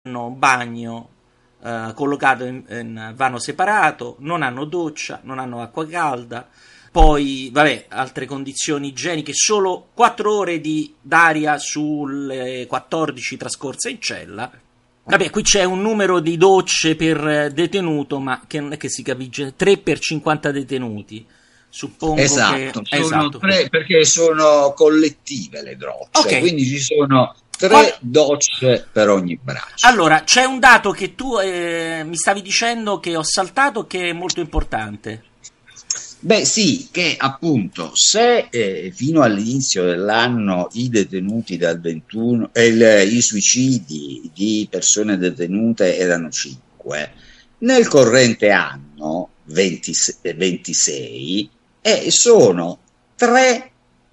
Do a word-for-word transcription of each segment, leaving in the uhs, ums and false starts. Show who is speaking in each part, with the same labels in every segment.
Speaker 1: hanno bagno eh, collocato in, in vano separato, non hanno doccia, non hanno acqua calda. Poi, vabbè, altre condizioni igieniche, solo quattro ore di d'aria sulle quattordici trascorse in cella. Vabbè, qui c'è un numero di docce per detenuto, ma che non è che si capisce, tre per cinquanta detenuti. Suppongo
Speaker 2: esatto,
Speaker 1: che...
Speaker 2: sono
Speaker 1: esatto,
Speaker 2: tre, perché sono collettive le docce,
Speaker 1: okay.
Speaker 2: Quindi ci sono tre
Speaker 1: Qual...
Speaker 2: docce per ogni braccio.
Speaker 1: Allora, c'è un dato che tu eh, mi stavi dicendo che ho saltato, che è molto importante.
Speaker 2: Beh sì, che appunto se eh, fino all'inizio dell'anno i detenuti dal ventuno, eh, il, i suicidi di persone detenute erano cinque, nel corrente anno ventisei eh, sono tre.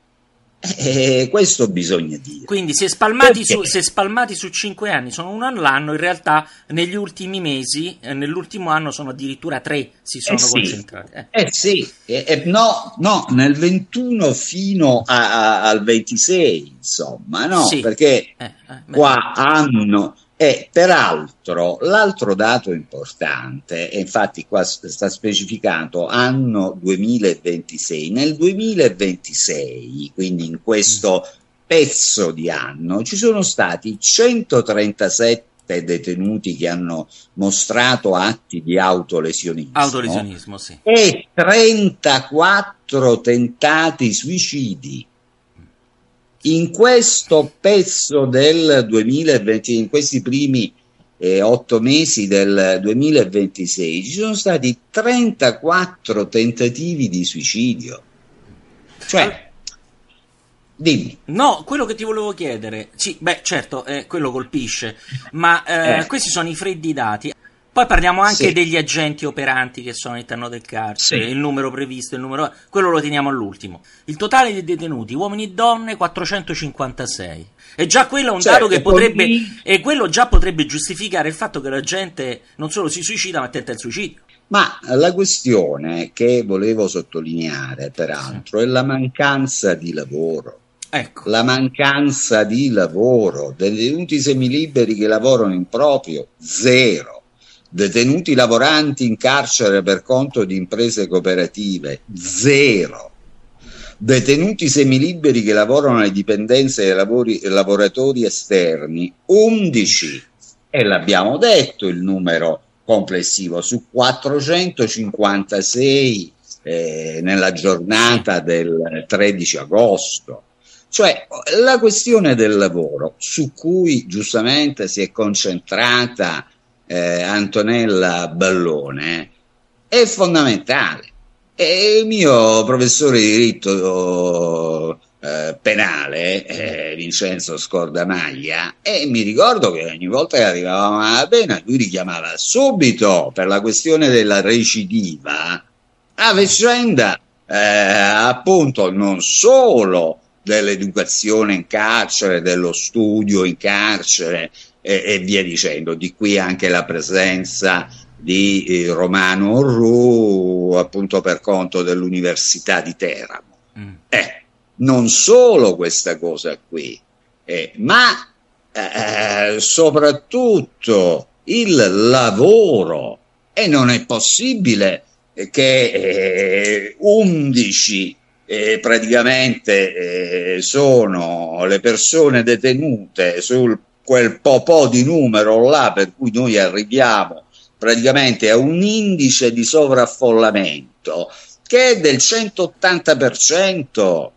Speaker 2: Eh, questo bisogna dire.
Speaker 1: Quindi se spalmati, su, se spalmati su cinque anni sono uno all'anno, in realtà negli ultimi mesi, eh, nell'ultimo anno sono addirittura tre, si sono
Speaker 2: eh sì,
Speaker 1: concentrati. Eh,
Speaker 2: eh sì, eh, eh, no, no, nel ventuno fino a, a, al ventisei, insomma, no,
Speaker 1: sì.
Speaker 2: perché
Speaker 1: eh, eh,
Speaker 2: qua hanno... E peraltro l'altro dato importante, e infatti qua sta specificato anno duemilaventisei, nel duemilaventisei, quindi in questo pezzo di anno, ci sono stati centotrentasette detenuti che hanno mostrato atti di autolesionismo,
Speaker 1: autolesionismo sì.
Speaker 2: E trentaquattro tentati suicidi. In questo pezzo del duemilaventi, in questi primi eh, otto mesi del duemilaventisei, ci sono stati trentaquattro tentativi di suicidio. Cioè, dimmi.
Speaker 1: No, quello che ti volevo chiedere, sì, beh, certo, eh, quello colpisce, ma eh,
Speaker 2: Eh.
Speaker 1: questi sono i freddi dati. Poi parliamo anche
Speaker 2: Sì.
Speaker 1: degli agenti operanti che sono all'interno del carcere,
Speaker 2: Sì.
Speaker 1: il numero previsto, il numero, quello lo teniamo all'ultimo. Il totale dei detenuti, uomini e donne, quattrocentocinquantasei. E già quello è un
Speaker 2: Certo,
Speaker 1: dato che potrebbe,
Speaker 2: così...
Speaker 1: e quello già potrebbe giustificare il fatto che la gente non solo si suicida, ma tenta il suicidio.
Speaker 2: Ma la questione che volevo sottolineare, peraltro, è la mancanza di lavoro.
Speaker 1: Ecco.
Speaker 2: La mancanza di lavoro, detenuti semiliberi che lavorano in proprio, zero. Detenuti lavoranti in carcere per conto di imprese cooperative, zero. Detenuti semiliberi che lavorano alle dipendenze dei lavori, lavoratori esterni, undici. E l'abbiamo detto il numero complessivo, su quattrocentocinquantasei eh, nella giornata del tredici agosto. Cioè, la questione del lavoro, su cui giustamente si è concentrata Eh, Antonella Ballone, è fondamentale. E il mio professore di diritto eh, penale, eh, Vincenzo Scordamaglia, e mi ricordo che ogni volta che arrivavamo alla pena lui richiamava subito, per la questione della recidiva, la vicenda eh, appunto non solo dell'educazione in carcere, dello studio in carcere e, e via dicendo, di qui anche la presenza di eh, Romano Orru appunto per conto dell'Università di Teramo. Mm. Eh, non solo questa cosa qui, eh, ma eh, soprattutto il lavoro, e non è possibile che eh, undici Eh, praticamente eh, sono le persone detenute sul quel po' po' di numero là, per cui noi arriviamo praticamente a un indice di sovraffollamento che è del centottanta per cento,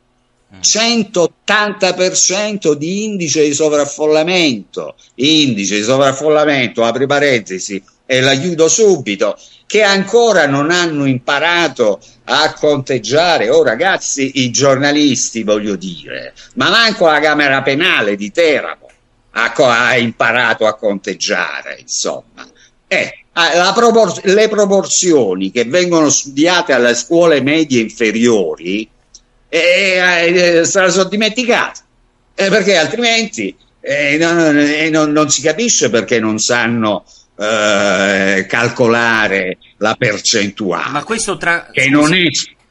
Speaker 2: centottanta per cento di indice di sovraffollamento, indice di sovraffollamento, apri parentesi e la chiudo subito, che ancora non hanno imparato a conteggiare. Oh ragazzi, i giornalisti, voglio dire, ma manco la Camera Penale di Teramo ha, ha imparato a conteggiare, insomma. Eh, la propor- le proporzioni che vengono studiate alle scuole medie inferiori eh, eh, se la sono dimenticate, eh, perché altrimenti eh, non, eh, non, non si capisce perché non sanno Eh, calcolare la percentuale,
Speaker 1: ma questo tra
Speaker 2: che non è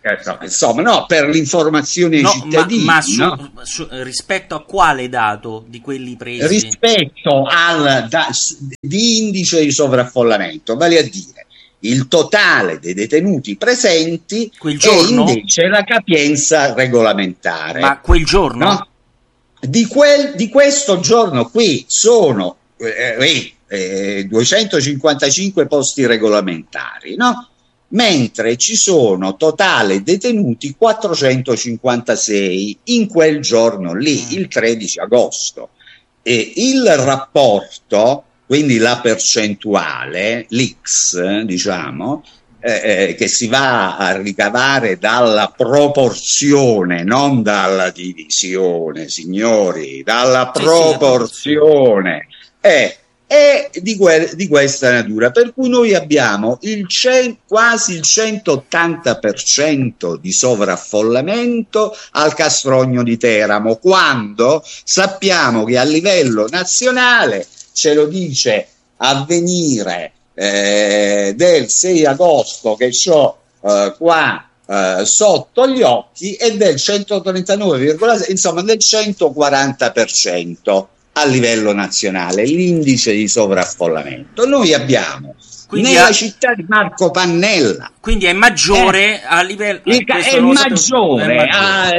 Speaker 2: insomma, no, per l'informazione ai
Speaker 1: no,
Speaker 2: cittadini.
Speaker 1: Ma, ma su,
Speaker 2: no?
Speaker 1: su, rispetto a quale dato di quelli presi?
Speaker 2: Rispetto al da, di indice di sovraffollamento, vale a dire il totale dei detenuti presenti
Speaker 1: quel giorno?
Speaker 2: E invece la capienza regolamentare.
Speaker 1: Ma quel giorno?
Speaker 2: No? Di, quel, di questo giorno qui sono eh, eh, duecentocinquantacinque posti regolamentari, no? Mentre ci sono totale detenuti quattrocentocinquantasei in quel giorno lì, il tredici agosto. E il rapporto, quindi la percentuale, l'X, diciamo, eh, che si va a ricavare dalla proporzione, non dalla divisione, signori, dalla sì, proporzione, sì, è, è di, que- di questa natura, per cui noi abbiamo il cen- quasi il centottanta per cento di sovraffollamento al Castrogno di Teramo, quando sappiamo che a livello nazionale, ce lo dice Avvenire eh, del sei agosto che ho eh, qua eh, sotto gli occhi, è del centotrentanove virgola sei, insomma del centoquaranta per cento a livello nazionale l'indice di sovraffollamento. Noi abbiamo quindi nella a... città di Marco Pannella,
Speaker 1: quindi è maggiore eh, a livello
Speaker 2: il, è, maggiore è maggiore a,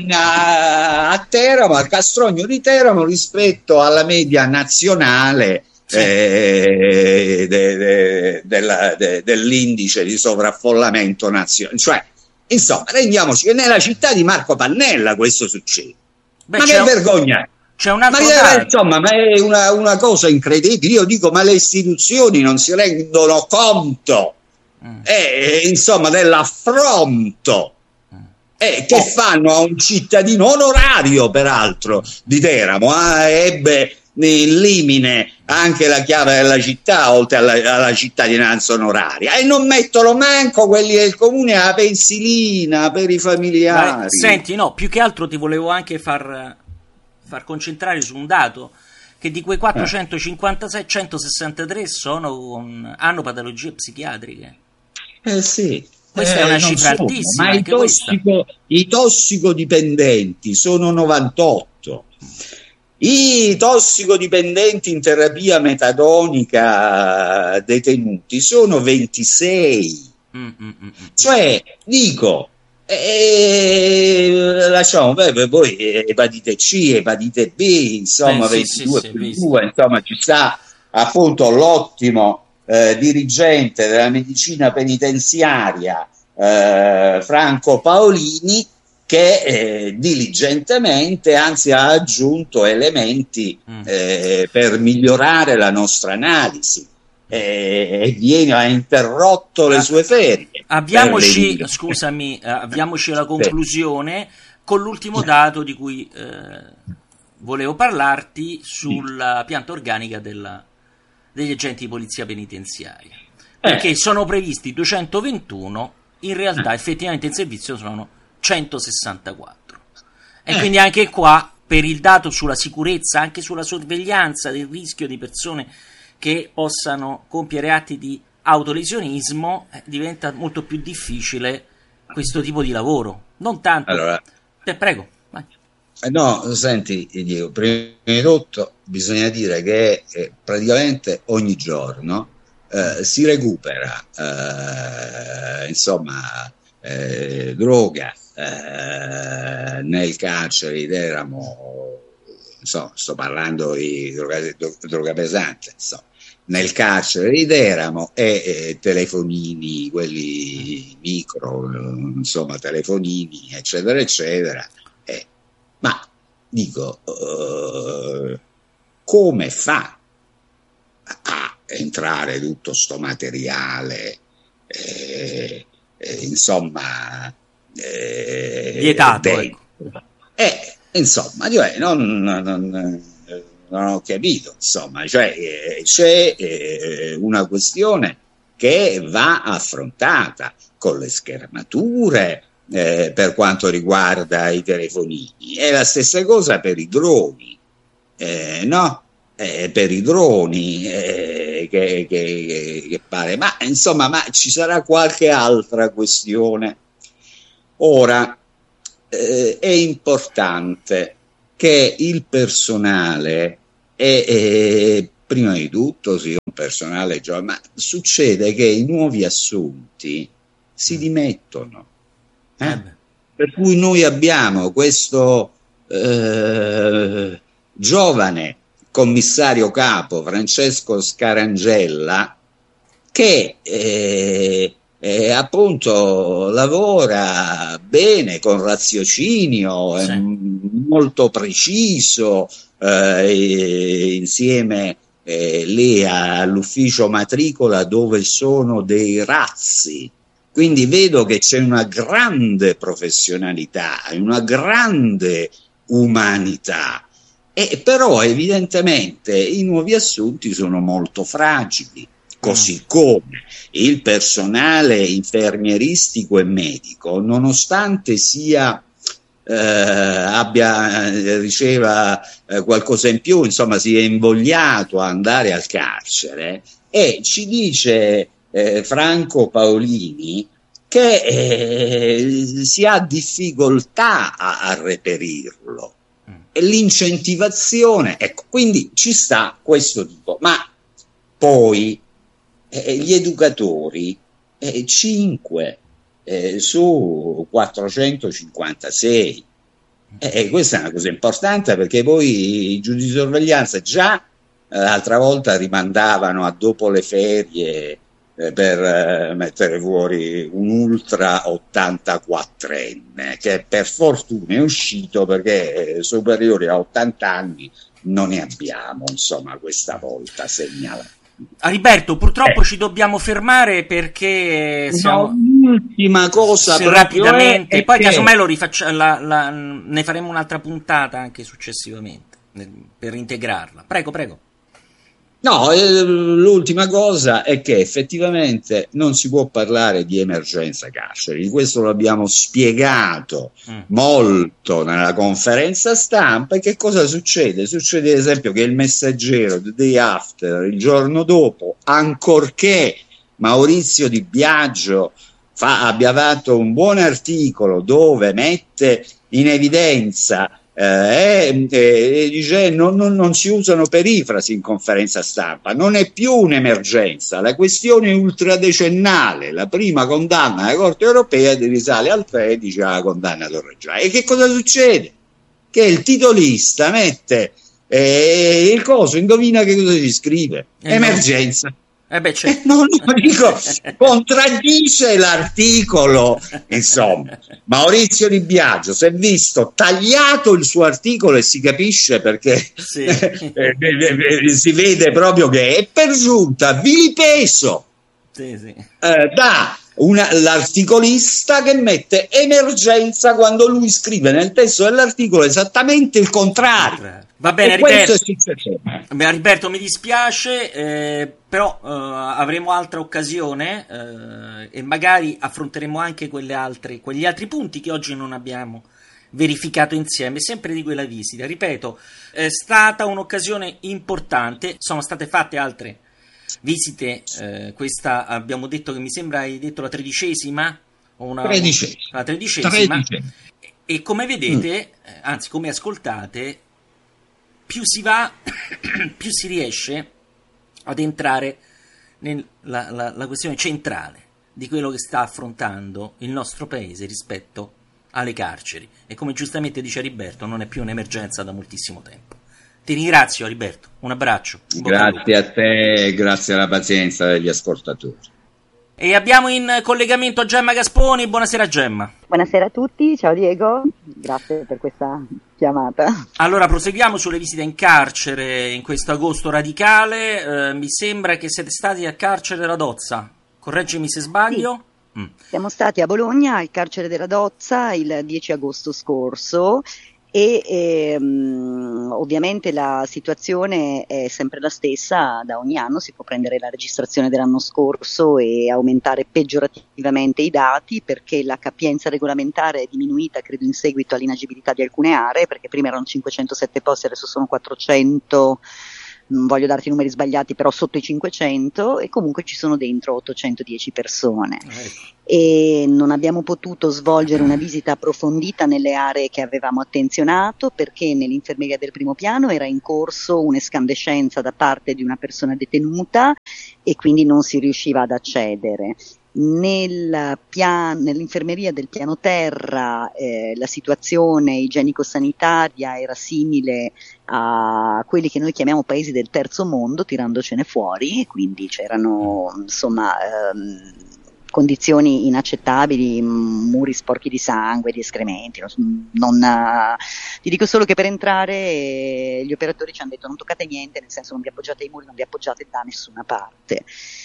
Speaker 2: a, a Teramo, al Castrogno di Teramo, rispetto alla media nazionale. Sì. Eh, de, de, de, de, dell'indice di sovraffollamento nazionale, cioè, insomma, rendiamoci che nella città di Marco Pannella questo succede. Beh, ma che vergogna!
Speaker 1: C'è un altro
Speaker 2: ma, è, insomma, ma è una, una cosa incredibile. Io dico, ma le istituzioni non si rendono conto mm. eh, insomma, dell'affronto mm. eh, che oh. fanno a un cittadino onorario, peraltro, di Teramo. Eh, ebbe in limine anche la chiave della città, oltre alla, alla cittadinanza onoraria, e non mettono manco quelli del comune alla pensilina per i familiari.
Speaker 1: Beh, senti, no, più che altro ti volevo anche far, far concentrare su un dato, che di quei quattrocentocinquantasei, centosessantatré sono con, hanno patologie psichiatriche.
Speaker 2: Eh sì.
Speaker 1: Questa
Speaker 2: eh,
Speaker 1: è una cifra sono, altissima.
Speaker 2: Ma i, tossico, i tossicodipendenti sono novantotto. I tossicodipendenti in terapia metadonica detenuti sono ventisei. Mm, mm, mm, cioè, dico, eh, lasciamo beh, poi epatite C, epatite B, insomma, eh, ventidue sì, più sì, due, sì. Insomma, ci sta appunto l'ottimo eh, dirigente della medicina penitenziaria eh, Franco Paolini, che eh, diligentemente, anzi, ha aggiunto elementi eh, per migliorare la nostra analisi eh, e viene, ha interrotto le sue ferie.
Speaker 1: Avviamoci, scusami, avviamoci alla conclusione con l'ultimo dato di cui eh, volevo parlarti sulla pianta organica della, degli agenti di polizia penitenziaria, perché eh. sono previsti duecentoventuno, in realtà effettivamente in servizio sono centosessantaquattro, e eh. quindi anche qua, per il dato sulla sicurezza, anche sulla sorveglianza del rischio di persone che possano compiere atti di autolesionismo, eh, diventa molto più difficile questo tipo di lavoro. Non tanto.
Speaker 2: Allora,
Speaker 1: eh, prego. Vai.
Speaker 2: Eh no, senti, Diego, prima di tutto bisogna dire che eh, praticamente ogni giorno eh, si recupera eh, insomma eh, droga eh, nel carcere di Teramo, insomma, sto parlando di droga, droga pesante, insomma, nel carcere di Teramo, e eh, telefonini, quelli micro, insomma, telefonini, eccetera, eccetera. Eh, ma dico, uh, come fa a entrare tutto sto materiale? Eh, eh, insomma, eh,
Speaker 1: vietato.
Speaker 2: Beh, eh, insomma, cioè, non, non, non, non ho capito, insomma, cioè, eh, c'è eh, una questione che va affrontata con le schermature eh, per quanto riguarda i telefonini. È la stessa cosa per i droni, eh, no? Eh, per i droni eh, che, che, che pare, ma insomma, ma ci sarà qualche altra questione. Ora, eh, è importante che il personale è, è prima di tutto sia un personale giovane, ma succede che i nuovi assunti si dimettono. Eh? Per cui noi abbiamo questo eh, giovane commissario capo, Francesco Scarangella, che eh, eh, appunto lavora bene, con raziocinio, sì. È molto preciso, eh, insieme eh, lì all'ufficio matricola dove sono dei razzi. Quindi vedo che c'è una grande professionalità, una grande umanità, e però evidentemente i nuovi assunti sono molto fragili, così come il personale infermieristico e medico, nonostante sia eh, abbia riceva eh, qualcosa in più, insomma sia invogliato a andare al carcere, e ci dice Eh, Franco Paolini che eh, si ha difficoltà a, a reperirlo, e l'incentivazione, ecco, quindi ci sta questo tipo, ma poi eh, gli educatori eh, cinque eh, su quattrocentocinquantasei, eh, questa è una cosa importante, perché poi i giudici di sorveglianza già eh, l'altra volta rimandavano a dopo le ferie per eh, mettere fuori un ultra ottantaquattrenne, che per fortuna è uscito, perché eh, superiori a ottanta anni non ne abbiamo, insomma, questa volta segnalato.
Speaker 1: Heriberto, purtroppo eh. ci dobbiamo fermare, perché siamo...
Speaker 2: No, l'ultima cosa
Speaker 1: se rapidamente, è, è poi che... casomai lo rifaccia, la, la, ne faremo un'altra puntata anche successivamente per integrarla. Prego, prego.
Speaker 2: No, eh, l'ultima cosa è che effettivamente non si può parlare di emergenza carceri, di questo lo abbiamo spiegato mm. molto nella conferenza stampa. E che cosa succede? Succede ad esempio che il Messaggero, The Day After, il giorno dopo, ancorché Maurizio Di Biagio fa, abbia fatto un buon articolo dove mette in evidenza Eh, eh, dice non, non, non si usano perifrasi in conferenza stampa, non è più un'emergenza, la questione è ultradecennale, la prima condanna della Corte Europea risale al tredici, alla condanna Torreggiani. E che cosa succede? Che il titolista mette eh, il coso, indovina che cosa ci scrive? Eh emergenza. No.
Speaker 1: Eh beh, certo.
Speaker 2: eh, non lo dico, contraddice l'articolo. Insomma, Maurizio Di Biagio si è visto tagliato il suo articolo, e si capisce perché sì. eh, eh, eh, si vede proprio che è per giunta vilipeso sì, sì. Eh, da una, l'articolista che mette emergenza quando lui scrive nel testo dell'articolo esattamente il contrario.
Speaker 1: Va bene, Heriberto, Heriberto, mi dispiace, eh, però eh, avremo altra occasione eh, e magari affronteremo anche quelle altre, quegli altri punti che oggi non abbiamo verificato insieme, sempre di quella visita. Ripeto, è stata un'occasione importante, sono state fatte altre visite, eh, questa abbiamo detto che mi sembra hai detto la tredicesima? O una,
Speaker 2: tredicesima.
Speaker 1: La tredicesima. tredicesima. E come vedete, mm. anzi come ascoltate, più si va, più si riesce ad entrare nella la, la questione centrale di quello che sta affrontando il nostro paese rispetto alle carceri. E come giustamente dice Heriberto, non è più un'emergenza da moltissimo tempo. Ti ringrazio, Heriberto, un abbraccio. Un
Speaker 2: grazie a te e grazie alla pazienza degli ascoltatori.
Speaker 1: E abbiamo in collegamento Gemma Gasponi. Buonasera Gemma.
Speaker 3: Buonasera a tutti, ciao Diego, grazie per questa chiamata.
Speaker 1: Allora proseguiamo sulle visite in carcere in questo agosto radicale. Eh, mi sembra che siete stati a carcere Radozza, correggimi se sbaglio.
Speaker 3: Sì. Mm. Siamo stati a Bologna al carcere della Radozza il dieci agosto scorso. E ehm, ovviamente la situazione è sempre la stessa da ogni anno, si può prendere la registrazione dell'anno scorso e aumentare peggiorativamente i dati, perché la capienza regolamentare è diminuita credo in seguito all'inagibilità di alcune aree, perché prima erano cinquecentosette posti, adesso sono quattrocento non voglio darti numeri sbagliati, però sotto i cinquecento, e comunque ci sono dentro ottocentodieci persone. Ecco. E non abbiamo potuto svolgere una visita approfondita nelle aree che avevamo attenzionato, perché nell'infermeria del primo piano era in corso un'escandescenza da parte di una persona detenuta e quindi non si riusciva ad accedere. Nel pian- nell'infermeria del piano terra eh, la situazione igienico-sanitaria era simile a quelli che noi chiamiamo paesi del terzo mondo, tirandocene fuori, quindi c'erano insomma ehm, condizioni inaccettabili, muri sporchi di sangue, di escrementi. Non, uh, ti dico solo che per entrare eh, gli operatori ci hanno detto non toccate niente, nel senso non vi appoggiate ai muri, non vi appoggiate da nessuna parte.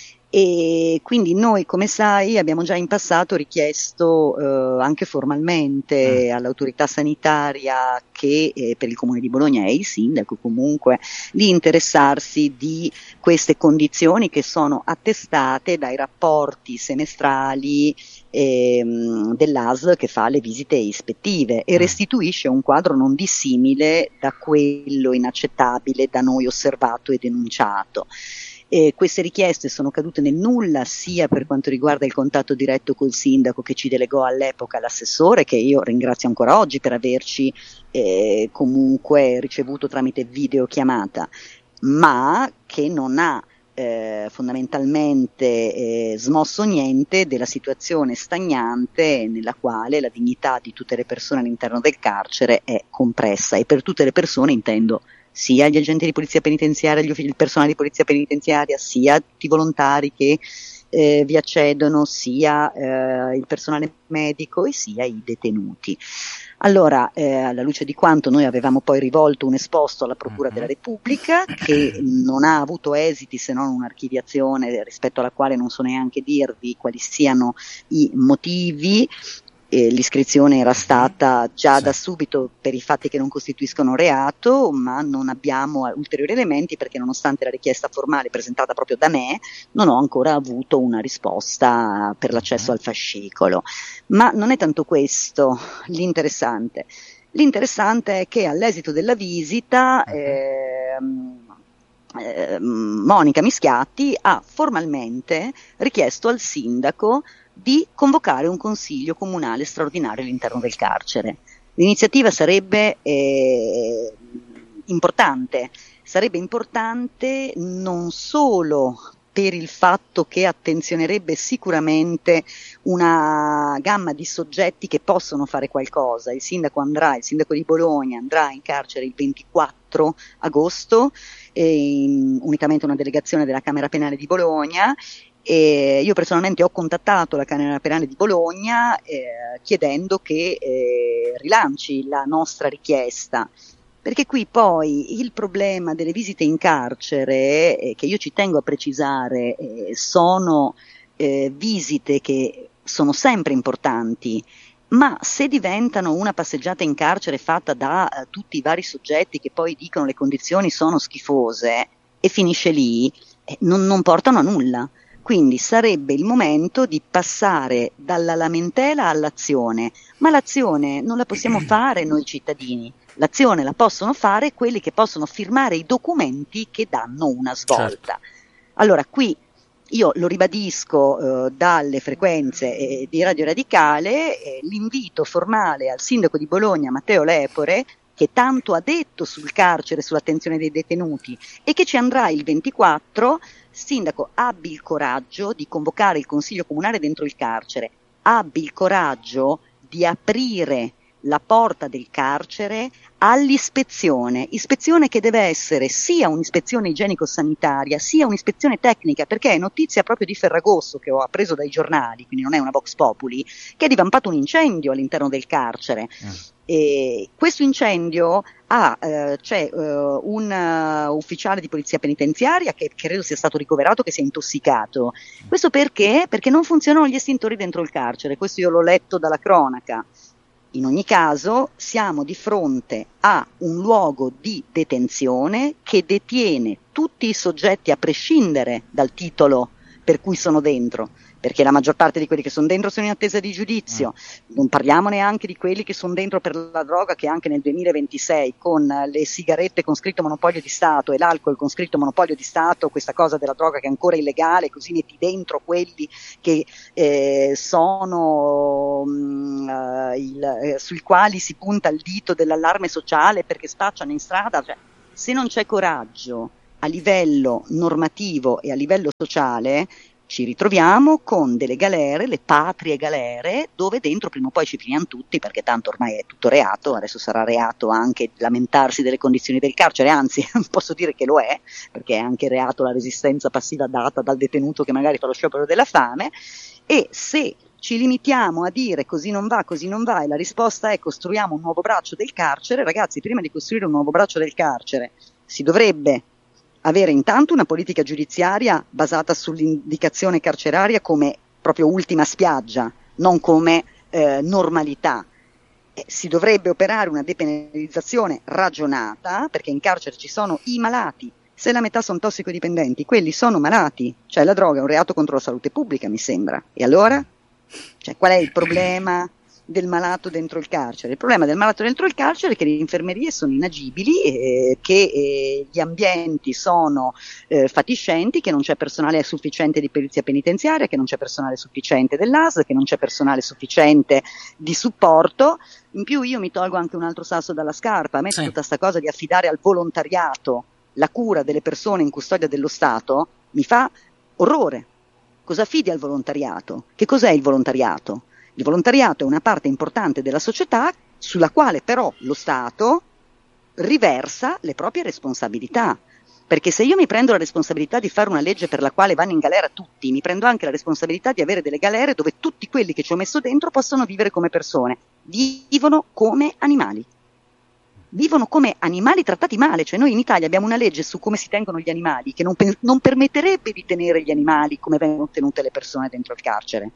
Speaker 3: E quindi noi, come sai, abbiamo già in passato richiesto eh, anche formalmente mm. all'autorità sanitaria, che eh, per il Comune di Bologna è il sindaco comunque, di interessarsi di queste condizioni che sono attestate dai rapporti semestrali ehm, dell'A S L che fa le visite ispettive e restituisce un quadro non dissimile da quello inaccettabile da noi osservato e denunciato. Eh, queste richieste sono cadute nel nulla, sia per quanto riguarda il contatto diretto col sindaco che ci delegò all'epoca l'assessore, che io ringrazio ancora oggi per averci eh, comunque ricevuto tramite videochiamata, ma che non ha eh, fondamentalmente eh, smosso niente della situazione stagnante nella quale la dignità di tutte le persone all'interno del carcere è compressa, e per tutte le persone intendo sia gli agenti di polizia penitenziaria, gli uffici, il personale di polizia penitenziaria, sia tutti i volontari che eh, vi accedono, sia eh, il personale medico e sia i detenuti. Allora, eh, alla luce di quanto noi avevamo poi rivolto un esposto alla Procura della Repubblica, che non ha avuto esiti se non un'archiviazione rispetto alla quale non so neanche dirvi quali siano i motivi, Eh, l'iscrizione era stata già da subito per i fatti che non costituiscono reato, ma non abbiamo ulteriori elementi perché, nonostante la richiesta formale presentata proprio da me, non ho ancora avuto una risposta per l'accesso al fascicolo. Ma non è tanto questo l'interessante. L'interessante è che all'esito della visita eh, eh, Monica Mischiatti ha formalmente richiesto al sindaco di convocare un consiglio comunale straordinario all'interno del carcere. L'iniziativa sarebbe eh, importante, sarebbe importante non solo per il fatto che attenzionerebbe sicuramente una gamma di soggetti che possono fare qualcosa. Il sindaco andrà, il sindaco di Bologna andrà in carcere il ventiquattro agosto, eh, in, unicamente una delegazione della Camera Penale di Bologna. E io personalmente ho contattato la Camera Penale di Bologna eh, chiedendo che eh, rilanci la nostra richiesta, perché qui poi il problema delle visite in carcere, eh, che io ci tengo a precisare, eh, sono eh, visite che sono sempre importanti, ma se diventano una passeggiata in carcere fatta da uh, tutti i vari soggetti che poi dicono le condizioni sono schifose e finisce lì, eh, non, non portano a nulla. Quindi sarebbe il momento di passare dalla lamentela all'azione, ma l'azione non la possiamo fare noi cittadini, l'azione la possono fare quelli che possono firmare i documenti che danno una svolta. Certo. Allora qui io lo ribadisco eh, dalle frequenze eh, di Radio Radicale, eh, l'invito formale al sindaco di Bologna Matteo Lepore, che tanto ha detto sul carcere, sull'attenzione dei detenuti, e che ci andrà il ventiquattro. Sindaco, abbi il coraggio di convocare il consiglio comunale dentro il carcere, abbi il coraggio di aprire la porta del carcere all'ispezione, ispezione che deve essere sia un'ispezione igienico-sanitaria sia un'ispezione tecnica, perché è notizia proprio di Ferragosto, che ho appreso dai giornali, quindi non è una vox populi, che è divampato un incendio all'interno del carcere. Mm. E questo incendio ha, eh, c'è uh, un uh, ufficiale di polizia penitenziaria che credo sia stato ricoverato, che si è intossicato. Questo perché? Perché non funzionano gli estintori dentro il carcere, questo io l'ho letto dalla cronaca. In ogni caso siamo di fronte a un luogo di detenzione che detiene tutti i soggetti, a prescindere dal titolo per cui sono dentro, perché la maggior parte di quelli che sono dentro sono in attesa di giudizio, non parliamo neanche di quelli che sono dentro per la droga, che anche nel duemilaventisei con le sigarette con scritto monopolio di Stato e l'alcol con scritto monopolio di Stato, questa cosa della droga che è ancora illegale, così metti dentro quelli che eh, sono mh, uh, il, eh, sui quali si punta il dito dell'allarme sociale perché spacciano in strada, cioè, se non c'è coraggio a livello normativo e a livello sociale, ci ritroviamo con delle galere, le patrie galere, dove dentro prima o poi ci finiamo tutti, perché tanto ormai è tutto reato, adesso sarà reato anche lamentarsi delle condizioni del carcere, anzi posso dire che lo è, perché è anche reato la resistenza passiva data dal detenuto che magari fa lo sciopero della fame, e se ci limitiamo a dire così non va, così non va, e la risposta è costruiamo un nuovo braccio del carcere, ragazzi, prima di costruire un nuovo braccio del carcere si dovrebbe avere intanto una politica giudiziaria basata sull'indicazione carceraria come proprio ultima spiaggia, non come eh, normalità. Eh, si dovrebbe operare una depenalizzazione ragionata, perché in carcere ci sono i malati. Se la metà sono tossicodipendenti, quelli sono malati. Cioè la droga è un reato contro la salute pubblica, mi sembra. E allora? Cioè, qual è il problema del malato dentro il carcere? Il problema del malato dentro il carcere è che le infermerie sono inagibili, eh, che eh, gli ambienti sono eh, fatiscenti, che non c'è personale sufficiente di perizia penitenziaria, che non c'è personale sufficiente dell'A S L, che non c'è personale sufficiente di supporto. In più io mi tolgo anche un altro sasso dalla scarpa. A me sì. Tutta sta cosa di affidare al volontariato la cura delle persone in custodia dello Stato mi fa orrore. Cosa affidi al volontariato? Che cos'è il volontariato? Il volontariato è una parte importante della società sulla quale però lo Stato riversa le proprie responsabilità. Perché se io mi prendo la responsabilità di fare una legge per la quale vanno in galera tutti, mi prendo anche la responsabilità di avere delle galere dove tutti quelli che ci ho messo dentro possono vivere come persone. Vivono come animali. Vivono come animali trattati male. Cioè noi in Italia abbiamo una legge su come si tengono gli animali che non, pe- non permetterebbe di tenere gli animali come vengono tenute le persone dentro il carcere.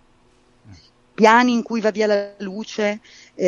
Speaker 3: Piani in cui va via la luce,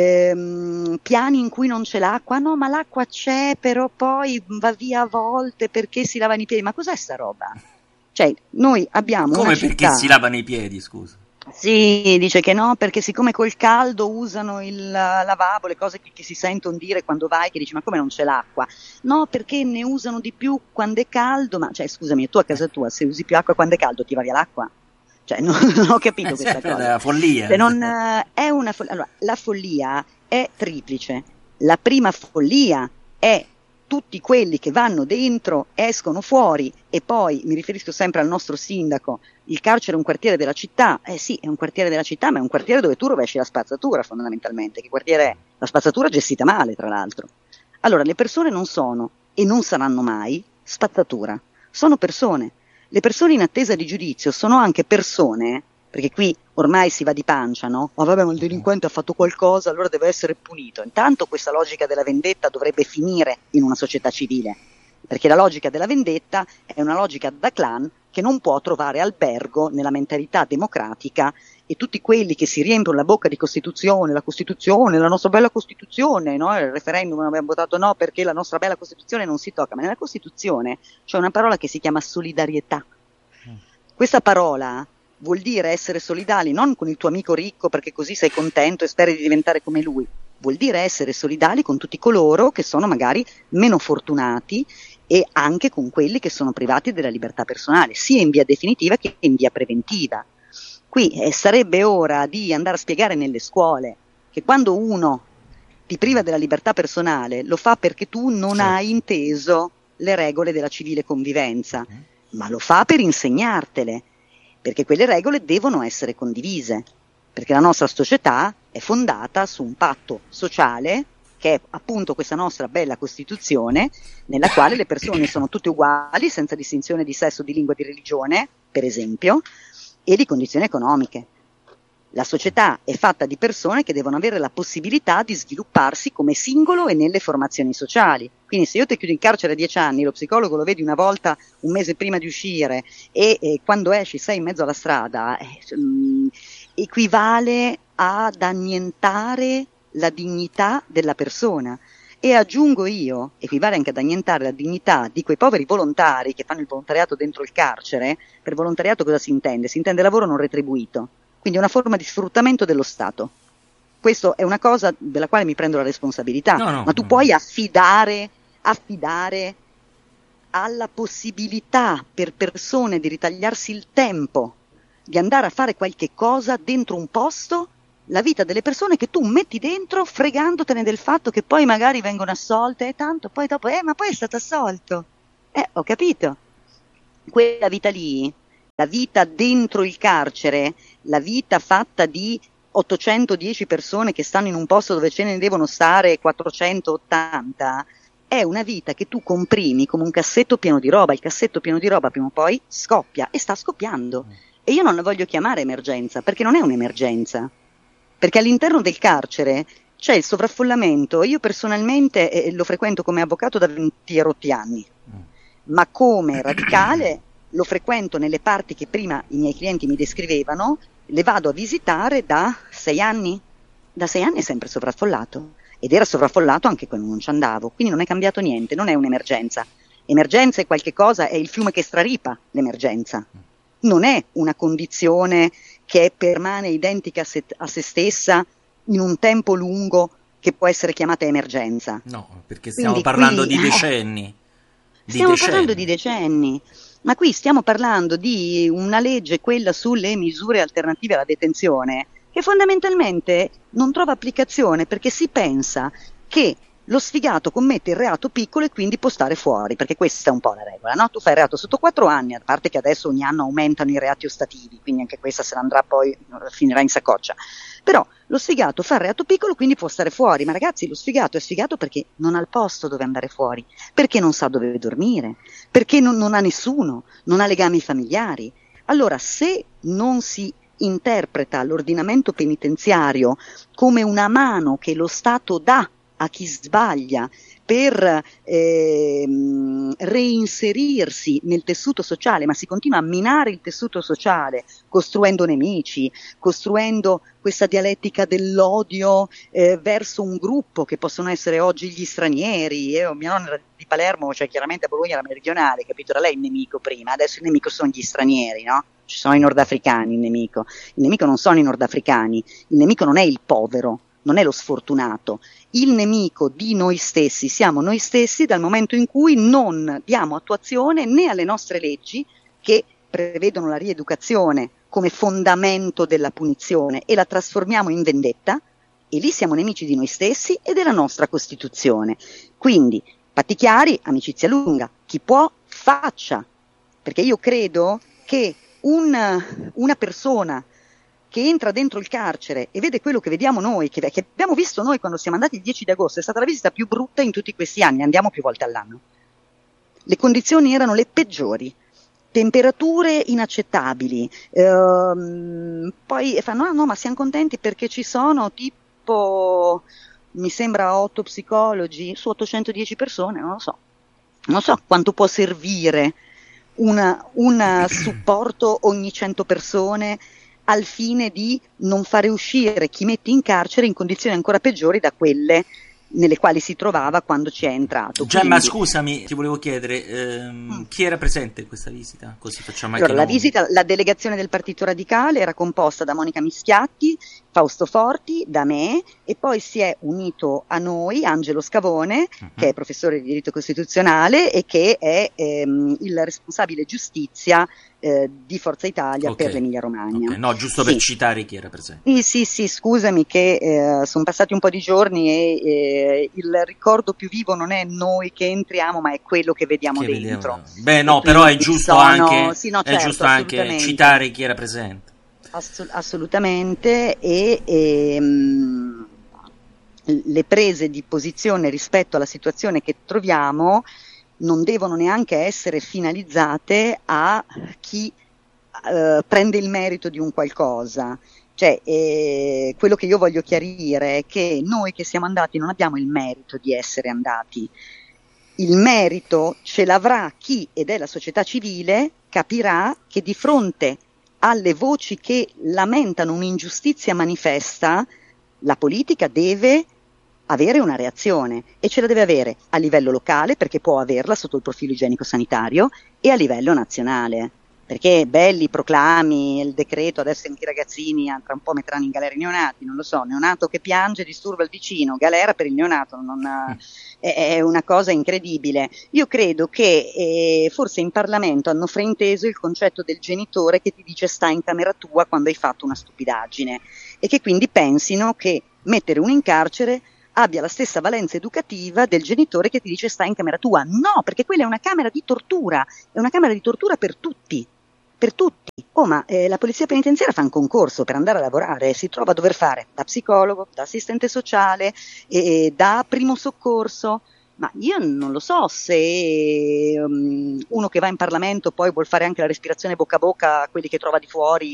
Speaker 3: ehm, piani in cui non c'è l'acqua, no ma l'acqua c'è però poi va via a volte perché si lavano i piedi, ma cos'è sta roba? Cioè noi abbiamo
Speaker 1: come
Speaker 3: una
Speaker 1: perché
Speaker 3: città...
Speaker 1: si lavano i piedi, scusa?
Speaker 3: Sì, dice che no, perché siccome col caldo usano il lavabo, le cose che, che si sentono dire quando vai, che dici ma come non c'è l'acqua? No, perché ne usano di più quando è caldo, ma cioè scusami, tu a casa tua se usi più acqua quando è caldo ti va via l'acqua? Cioè, non, non ho capito
Speaker 1: eh,
Speaker 3: questa cosa.
Speaker 1: È una follia.
Speaker 3: Se non, uh, è una fo- allora, la follia è triplice. La prima follia è tutti quelli che vanno dentro, escono fuori, e poi mi riferisco sempre al nostro sindaco, il carcere è un quartiere della città. Eh sì, è un quartiere della città, ma è un quartiere dove tu rovesci la spazzatura fondamentalmente. Che quartiere è? La spazzatura gestita male, tra l'altro. Allora, le persone non sono, e non saranno mai, spazzatura. Sono persone. Le persone in attesa di giudizio sono anche persone, perché qui ormai si va di pancia, no? Ma vabbè, ma il delinquente ha fatto qualcosa, allora deve essere punito. Intanto questa logica della vendetta dovrebbe finire in una società civile, perché la logica della vendetta è una logica da clan che non può trovare albergo nella mentalità democratica, e tutti quelli che si riempiono la bocca di Costituzione, la Costituzione, la nostra bella Costituzione, no? Il referendum non abbiamo votato no perché la nostra bella Costituzione non si tocca, ma nella Costituzione c'è una parola che si chiama solidarietà. Questa parola vuol dire essere solidali non con il tuo amico ricco perché così sei contento e speri di diventare come lui, vuol dire essere solidali con tutti coloro che sono magari meno fortunati e anche con quelli che sono privati della libertà personale, sia in via definitiva che in via preventiva. Qui eh, sarebbe ora di andare a spiegare nelle scuole che quando uno ti priva della libertà personale lo fa perché tu non certo. hai inteso le regole della civile convivenza, okay. ma lo fa per insegnartele, perché quelle regole devono essere condivise, perché la nostra società è fondata su un patto sociale che è appunto questa nostra bella Costituzione, nella quale le persone sono tutte uguali, senza distinzione di sesso, di lingua, di religione, per esempio, e di condizioni economiche. La società è fatta di persone che devono avere la possibilità di svilupparsi come singolo e nelle formazioni sociali. Quindi se io ti chiudo in carcere a dieci anni, lo psicologo lo vedi una volta un mese prima di uscire e, e quando esci sei in mezzo alla strada, eh, mh, equivale ad annientare la dignità della persona. E aggiungo io, equivale anche ad annientare la dignità di quei poveri volontari che fanno il volontariato dentro il carcere. Per volontariato cosa si intende? Si intende lavoro non retribuito, quindi una forma di sfruttamento dello Stato. Questo è una cosa della quale mi prendo la responsabilità,
Speaker 1: no, no,
Speaker 3: ma tu
Speaker 1: no.
Speaker 3: puoi affidare, affidare alla possibilità per persone di ritagliarsi il tempo, di andare a fare qualche cosa dentro un posto, la vita delle persone che tu metti dentro fregandotene del fatto che poi magari vengono assolte e tanto poi dopo, eh ma poi è stato assolto. Eh, ho capito. Quella vita lì, la vita dentro il carcere, la vita fatta di ottocentodieci persone che stanno in un posto dove ce ne devono stare quattrocentottanta, è una vita che tu comprimi come un cassetto pieno di roba. Il cassetto pieno di roba prima o poi scoppia, e sta scoppiando. E io non la voglio chiamare emergenza, perché non è un'emergenza. Perché all'interno del carcere c'è il sovraffollamento. Io personalmente eh, lo frequento come avvocato da venti rotti anni, ma come radicale lo frequento nelle parti che prima i miei clienti mi descrivevano, le vado a visitare da sei anni. Da sei anni è sempre sovraffollato, ed era sovraffollato anche quando non ci andavo, quindi non è cambiato niente, non è un'emergenza. Emergenza è qualche cosa, è il fiume che straripa l'emergenza. Non è una condizione che permane identica a se, a se stessa in un tempo lungo che può essere chiamata emergenza.
Speaker 1: No, perché stiamo
Speaker 3: Quindi
Speaker 1: parlando
Speaker 3: qui,
Speaker 1: di decenni. Di
Speaker 3: stiamo
Speaker 1: decenni.
Speaker 3: parlando di decenni, ma qui stiamo parlando di una legge, quella sulle misure alternative alla detenzione, che fondamentalmente non trova applicazione perché si pensa che lo sfigato commette il reato piccolo e quindi può stare fuori, perché questa è un po' la regola, no? Tu fai il reato sotto quattro anni, a parte che adesso ogni anno aumentano i reati ostativi, quindi anche questa se ne andrà poi, finirà in saccoccia. Però lo sfigato fa il reato piccolo, quindi può stare fuori, ma ragazzi, lo sfigato è sfigato perché non ha il posto dove andare fuori, perché non sa dove dormire, perché non, non ha nessuno, non ha legami familiari. Allora, se non si interpreta l'ordinamento penitenziario come una mano che lo Stato dà a chi sbaglia per eh, reinserirsi nel tessuto sociale, ma si continua a minare il tessuto sociale, costruendo nemici, costruendo questa dialettica dell'odio eh, verso un gruppo che possono essere oggi gli stranieri. Io, mia nonna era di Palermo, cioè chiaramente a Bologna era meridionale, capito? Era lei il nemico prima, adesso il nemico sono gli stranieri, no? Ci sono i nordafricani il nemico. Il nemico non sono i nordafricani, il nemico non è il povero, non è lo sfortunato. Il nemico di noi stessi siamo noi stessi dal momento in cui non diamo attuazione né alle nostre leggi che prevedono la rieducazione come fondamento della punizione e la trasformiamo in vendetta, e lì siamo nemici di noi stessi e della nostra Costituzione. Quindi, patti chiari, amicizia lunga, chi può faccia, perché io credo che un, una persona che entra dentro il carcere e vede quello che vediamo noi, che, che abbiamo visto noi quando siamo andati il dieci di agosto, è stata la visita più brutta in tutti questi anni, andiamo più volte all'anno. Le condizioni erano le peggiori, temperature inaccettabili, ehm, poi fanno, ah no, ma siamo contenti perché ci sono tipo, mi sembra otto psicologi su ottocentodieci persone, non lo so, non so quanto può servire una, un supporto ogni cento persone al fine di non fare uscire chi metti in carcere in condizioni ancora peggiori da quelle nelle quali si trovava quando ci è entrato.
Speaker 1: Gemma,
Speaker 3: Quindi,
Speaker 1: scusami, ti volevo chiedere, ehm, mm. chi era presente in questa visita? Così facciamo anche
Speaker 3: allora, la
Speaker 1: nomi.
Speaker 3: visita, la delegazione del Partito Radicale era composta da Monica Mischiatti, Fausto Forti, da me, e poi si è unito a noi Angelo Scavone, uh-huh. che è professore di diritto costituzionale e che è ehm, il responsabile giustizia eh, di Forza Italia okay. per l'Emilia Romagna.
Speaker 1: Okay. No, giusto
Speaker 3: sì.
Speaker 1: per citare chi era presente.
Speaker 3: Sì, sì, sì, scusami che eh, sono passati un po' di giorni e eh, il ricordo più vivo non è noi che entriamo, ma è quello che vediamo
Speaker 1: che
Speaker 3: dentro.
Speaker 1: Vediamo. Beh, no, però è giusto
Speaker 3: sono...
Speaker 1: anche,
Speaker 3: sì, no,
Speaker 1: è
Speaker 3: certo,
Speaker 1: giusto anche citare chi era presente.
Speaker 3: Assul- assolutamente, e, e mh, le prese di posizione rispetto alla situazione che troviamo non devono neanche essere finalizzate a chi eh, prende il merito di un qualcosa. Cioè, eh, quello che io voglio chiarire è che noi che siamo andati non abbiamo il merito di essere andati. Il merito ce l'avrà chi, ed è la società civile, capirà che di fronte alle voci che lamentano un'ingiustizia manifesta, la politica deve avere una reazione, e ce la deve avere a livello locale, perché può averla sotto il profilo igienico-sanitario, e a livello nazionale, perché belli proclami, il decreto, adesso anche i ragazzini tra un po' metteranno in galera i neonati, non lo so, neonato che piange disturba il vicino, galera per il neonato, non ha, è, è una cosa incredibile. Io credo che eh, forse in Parlamento hanno frainteso il concetto del genitore che ti dice sta in camera tua quando hai fatto una stupidaggine, e che quindi pensino che mettere uno in carcere abbia la stessa valenza educativa del genitore che ti dice sta in camera tua. No, perché quella è una camera di tortura, è una camera di tortura per tutti. Per tutti. Oh, ma eh, la polizia penitenziaria fa un concorso per andare a lavorare, si trova a dover fare da psicologo, da assistente sociale, eh, da primo soccorso. Ma io non lo so se um, uno che va in Parlamento poi vuol fare anche la respirazione bocca a bocca a quelli che trova di fuori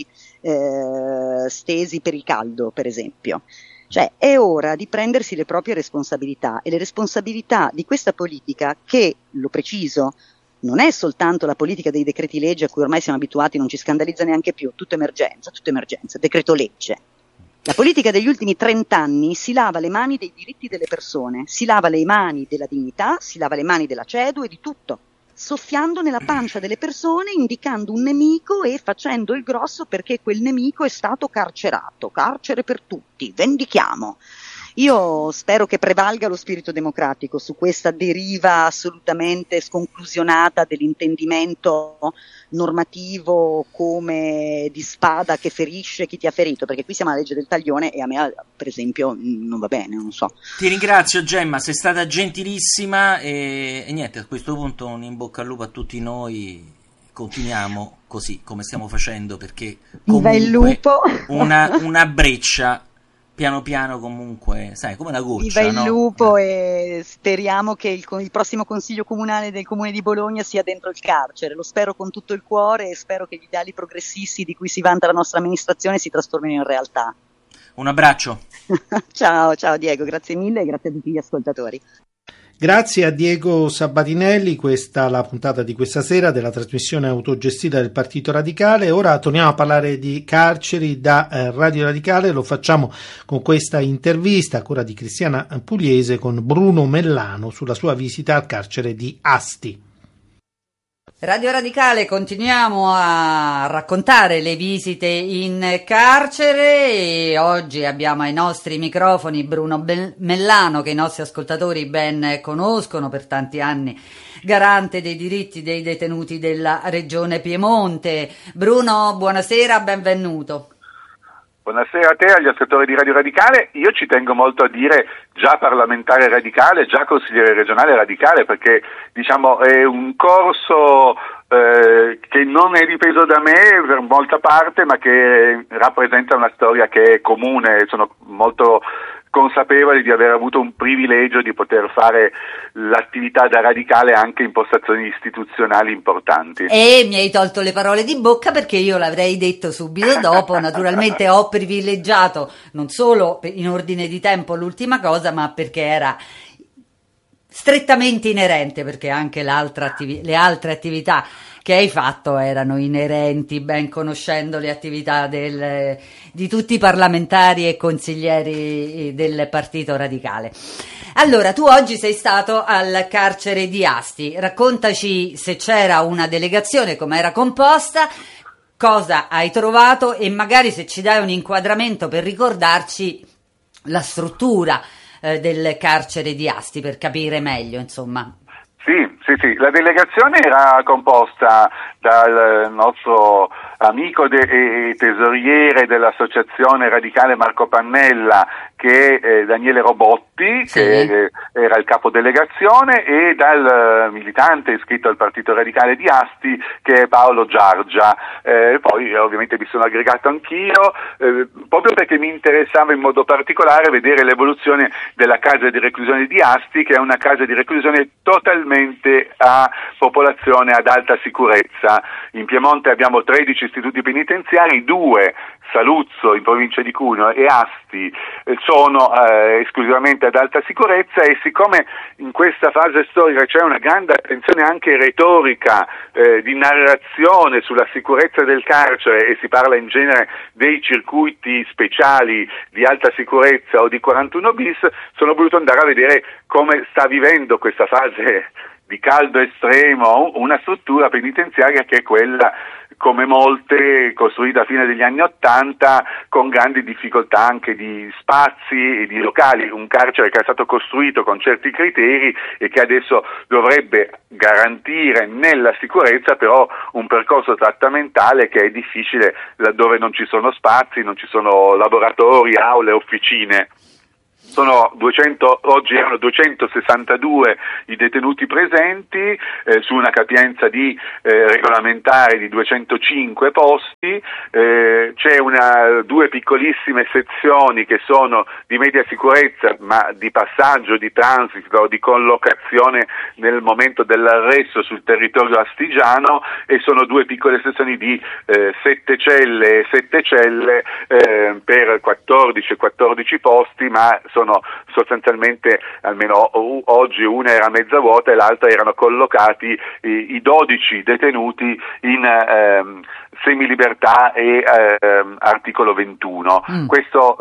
Speaker 3: eh, stesi per il caldo, per esempio. Cioè è ora di prendersi le proprie responsabilità, e le responsabilità di questa politica, che, lo preciso, non è soltanto la politica dei decreti legge a cui ormai siamo abituati, non ci scandalizza neanche più, tutto emergenza, tutto emergenza, decreto legge. La politica degli ultimi trent'anni si lava le mani dei diritti delle persone, si lava le mani della dignità, si lava le mani della cedo e di tutto, soffiando nella pancia delle persone, indicando un nemico e facendo il grosso perché quel nemico è stato carcerato, carcere per tutti, vendichiamo. Io spero che prevalga lo spirito democratico su questa deriva assolutamente sconclusionata dell'intendimento normativo come di spada che ferisce chi ti ha ferito, perché qui siamo alla legge del taglione e a me, per esempio, non va bene, non so.
Speaker 1: Ti ringrazio, Gemma, sei stata gentilissima e, e niente, a questo punto un in bocca al lupo a tutti noi, continuiamo così come stiamo facendo, perché
Speaker 3: comunque il lupo.
Speaker 1: una, una breccia piano piano comunque, sai, come una goccia.
Speaker 3: Viva il
Speaker 1: no?
Speaker 3: lupo,
Speaker 1: eh.
Speaker 3: e speriamo che il, il prossimo consiglio comunale del comune di Bologna sia dentro il carcere. Lo spero con tutto il cuore e spero che gli ideali progressisti di cui si vanta la nostra amministrazione si trasformino in realtà.
Speaker 1: Un abbraccio.
Speaker 3: Ciao, ciao Diego, grazie mille e grazie a tutti gli ascoltatori.
Speaker 4: Grazie a Diego Sabatinelli, questa è la puntata di questa sera della trasmissione autogestita del Partito Radicale. Ora torniamo a parlare di carceri da eh, Radio Radicale, lo facciamo con questa intervista a cura di Cristiana Pugliese con Bruno Mellano sulla sua visita al carcere di Asti.
Speaker 5: Radio Radicale, continuiamo a raccontare le visite in carcere e oggi abbiamo ai nostri microfoni Bruno Mellano, che i nostri ascoltatori ben conoscono, per tanti anni garante dei diritti dei detenuti della Regione Piemonte. Bruno, buonasera, benvenuto.
Speaker 6: Buonasera a te, agli ascoltatori di Radio Radicale. Io ci tengo molto a dire già parlamentare radicale, già consigliere regionale radicale, perché diciamo è un corso eh, che non è dipeso da me per molta parte, ma che rappresenta una storia che è comune. Sono molto consapevoli di aver avuto un privilegio di poter fare l'attività da radicale anche in postazioni istituzionali importanti.
Speaker 5: E mi hai tolto le parole di bocca, perché io l'avrei detto subito dopo. Naturalmente ho privilegiato non solo in ordine di tempo l'ultima cosa, ma perché era strettamente inerente, perché anche l'altra attivi- le altre attività che hai fatto erano inerenti, ben conoscendo le attività del, di tutti i parlamentari e consiglieri del Partito Radicale. Allora, tu oggi sei stato al carcere di Asti, raccontaci se c'era una delegazione, come era composta, cosa hai trovato e magari se ci dai un inquadramento per ricordarci la struttura eh, del carcere di Asti, per capire meglio, insomma.
Speaker 6: Sì, sì, sì, la delegazione era composta dal nostro amico de- e tesoriere dell'associazione radicale Marco Pannella, che è eh, Daniele Robotti, sì, che eh, era il capodelegazione, e dal militante iscritto al Partito Radicale di Asti, che è Paolo Giargia. Eh, poi ovviamente mi sono aggregato anch'io, eh, proprio perché mi interessava in modo particolare vedere l'evoluzione della casa di reclusione di Asti, che è una casa di reclusione totalmente a popolazione ad alta sicurezza. In Piemonte abbiamo tredici istituti penitenziari, due, Saluzzo in provincia di Cuneo e Asti, eh, sono eh, esclusivamente ad alta sicurezza, e siccome in questa fase storica c'è una grande attenzione anche retorica eh, di narrazione sulla sicurezza del carcere, e si parla in genere dei circuiti speciali di alta sicurezza o di quarantuno bis, sono voluto andare a vedere come sta vivendo questa fase di caldo estremo una struttura penitenziaria che è quella, come molte, costruita a fine degli anni Ottanta, con grandi difficoltà anche di spazi e di locali, un carcere che è stato costruito con certi criteri e che adesso dovrebbe garantire nella sicurezza però un percorso trattamentale che è difficile laddove non ci sono spazi, non ci sono laboratori, aule, officine. Sono duecento, oggi erano duecentosessantadue i detenuti presenti eh, su una capienza di eh, regolamentare di duecentocinque posti, eh, c'è una, due piccolissime sezioni che sono di media sicurezza ma di passaggio, di transito, di collocazione nel momento dell'arresto sul territorio astigiano, e sono due piccole sezioni di eh, sette celle e sette celle eh, per quattordici e quattordici posti, ma sono sostanzialmente, almeno oggi una era mezza vuota e l'altra erano collocati i, i dodici detenuti in ehm, semilibertà e ehm, articolo ventuno. Mm. Questo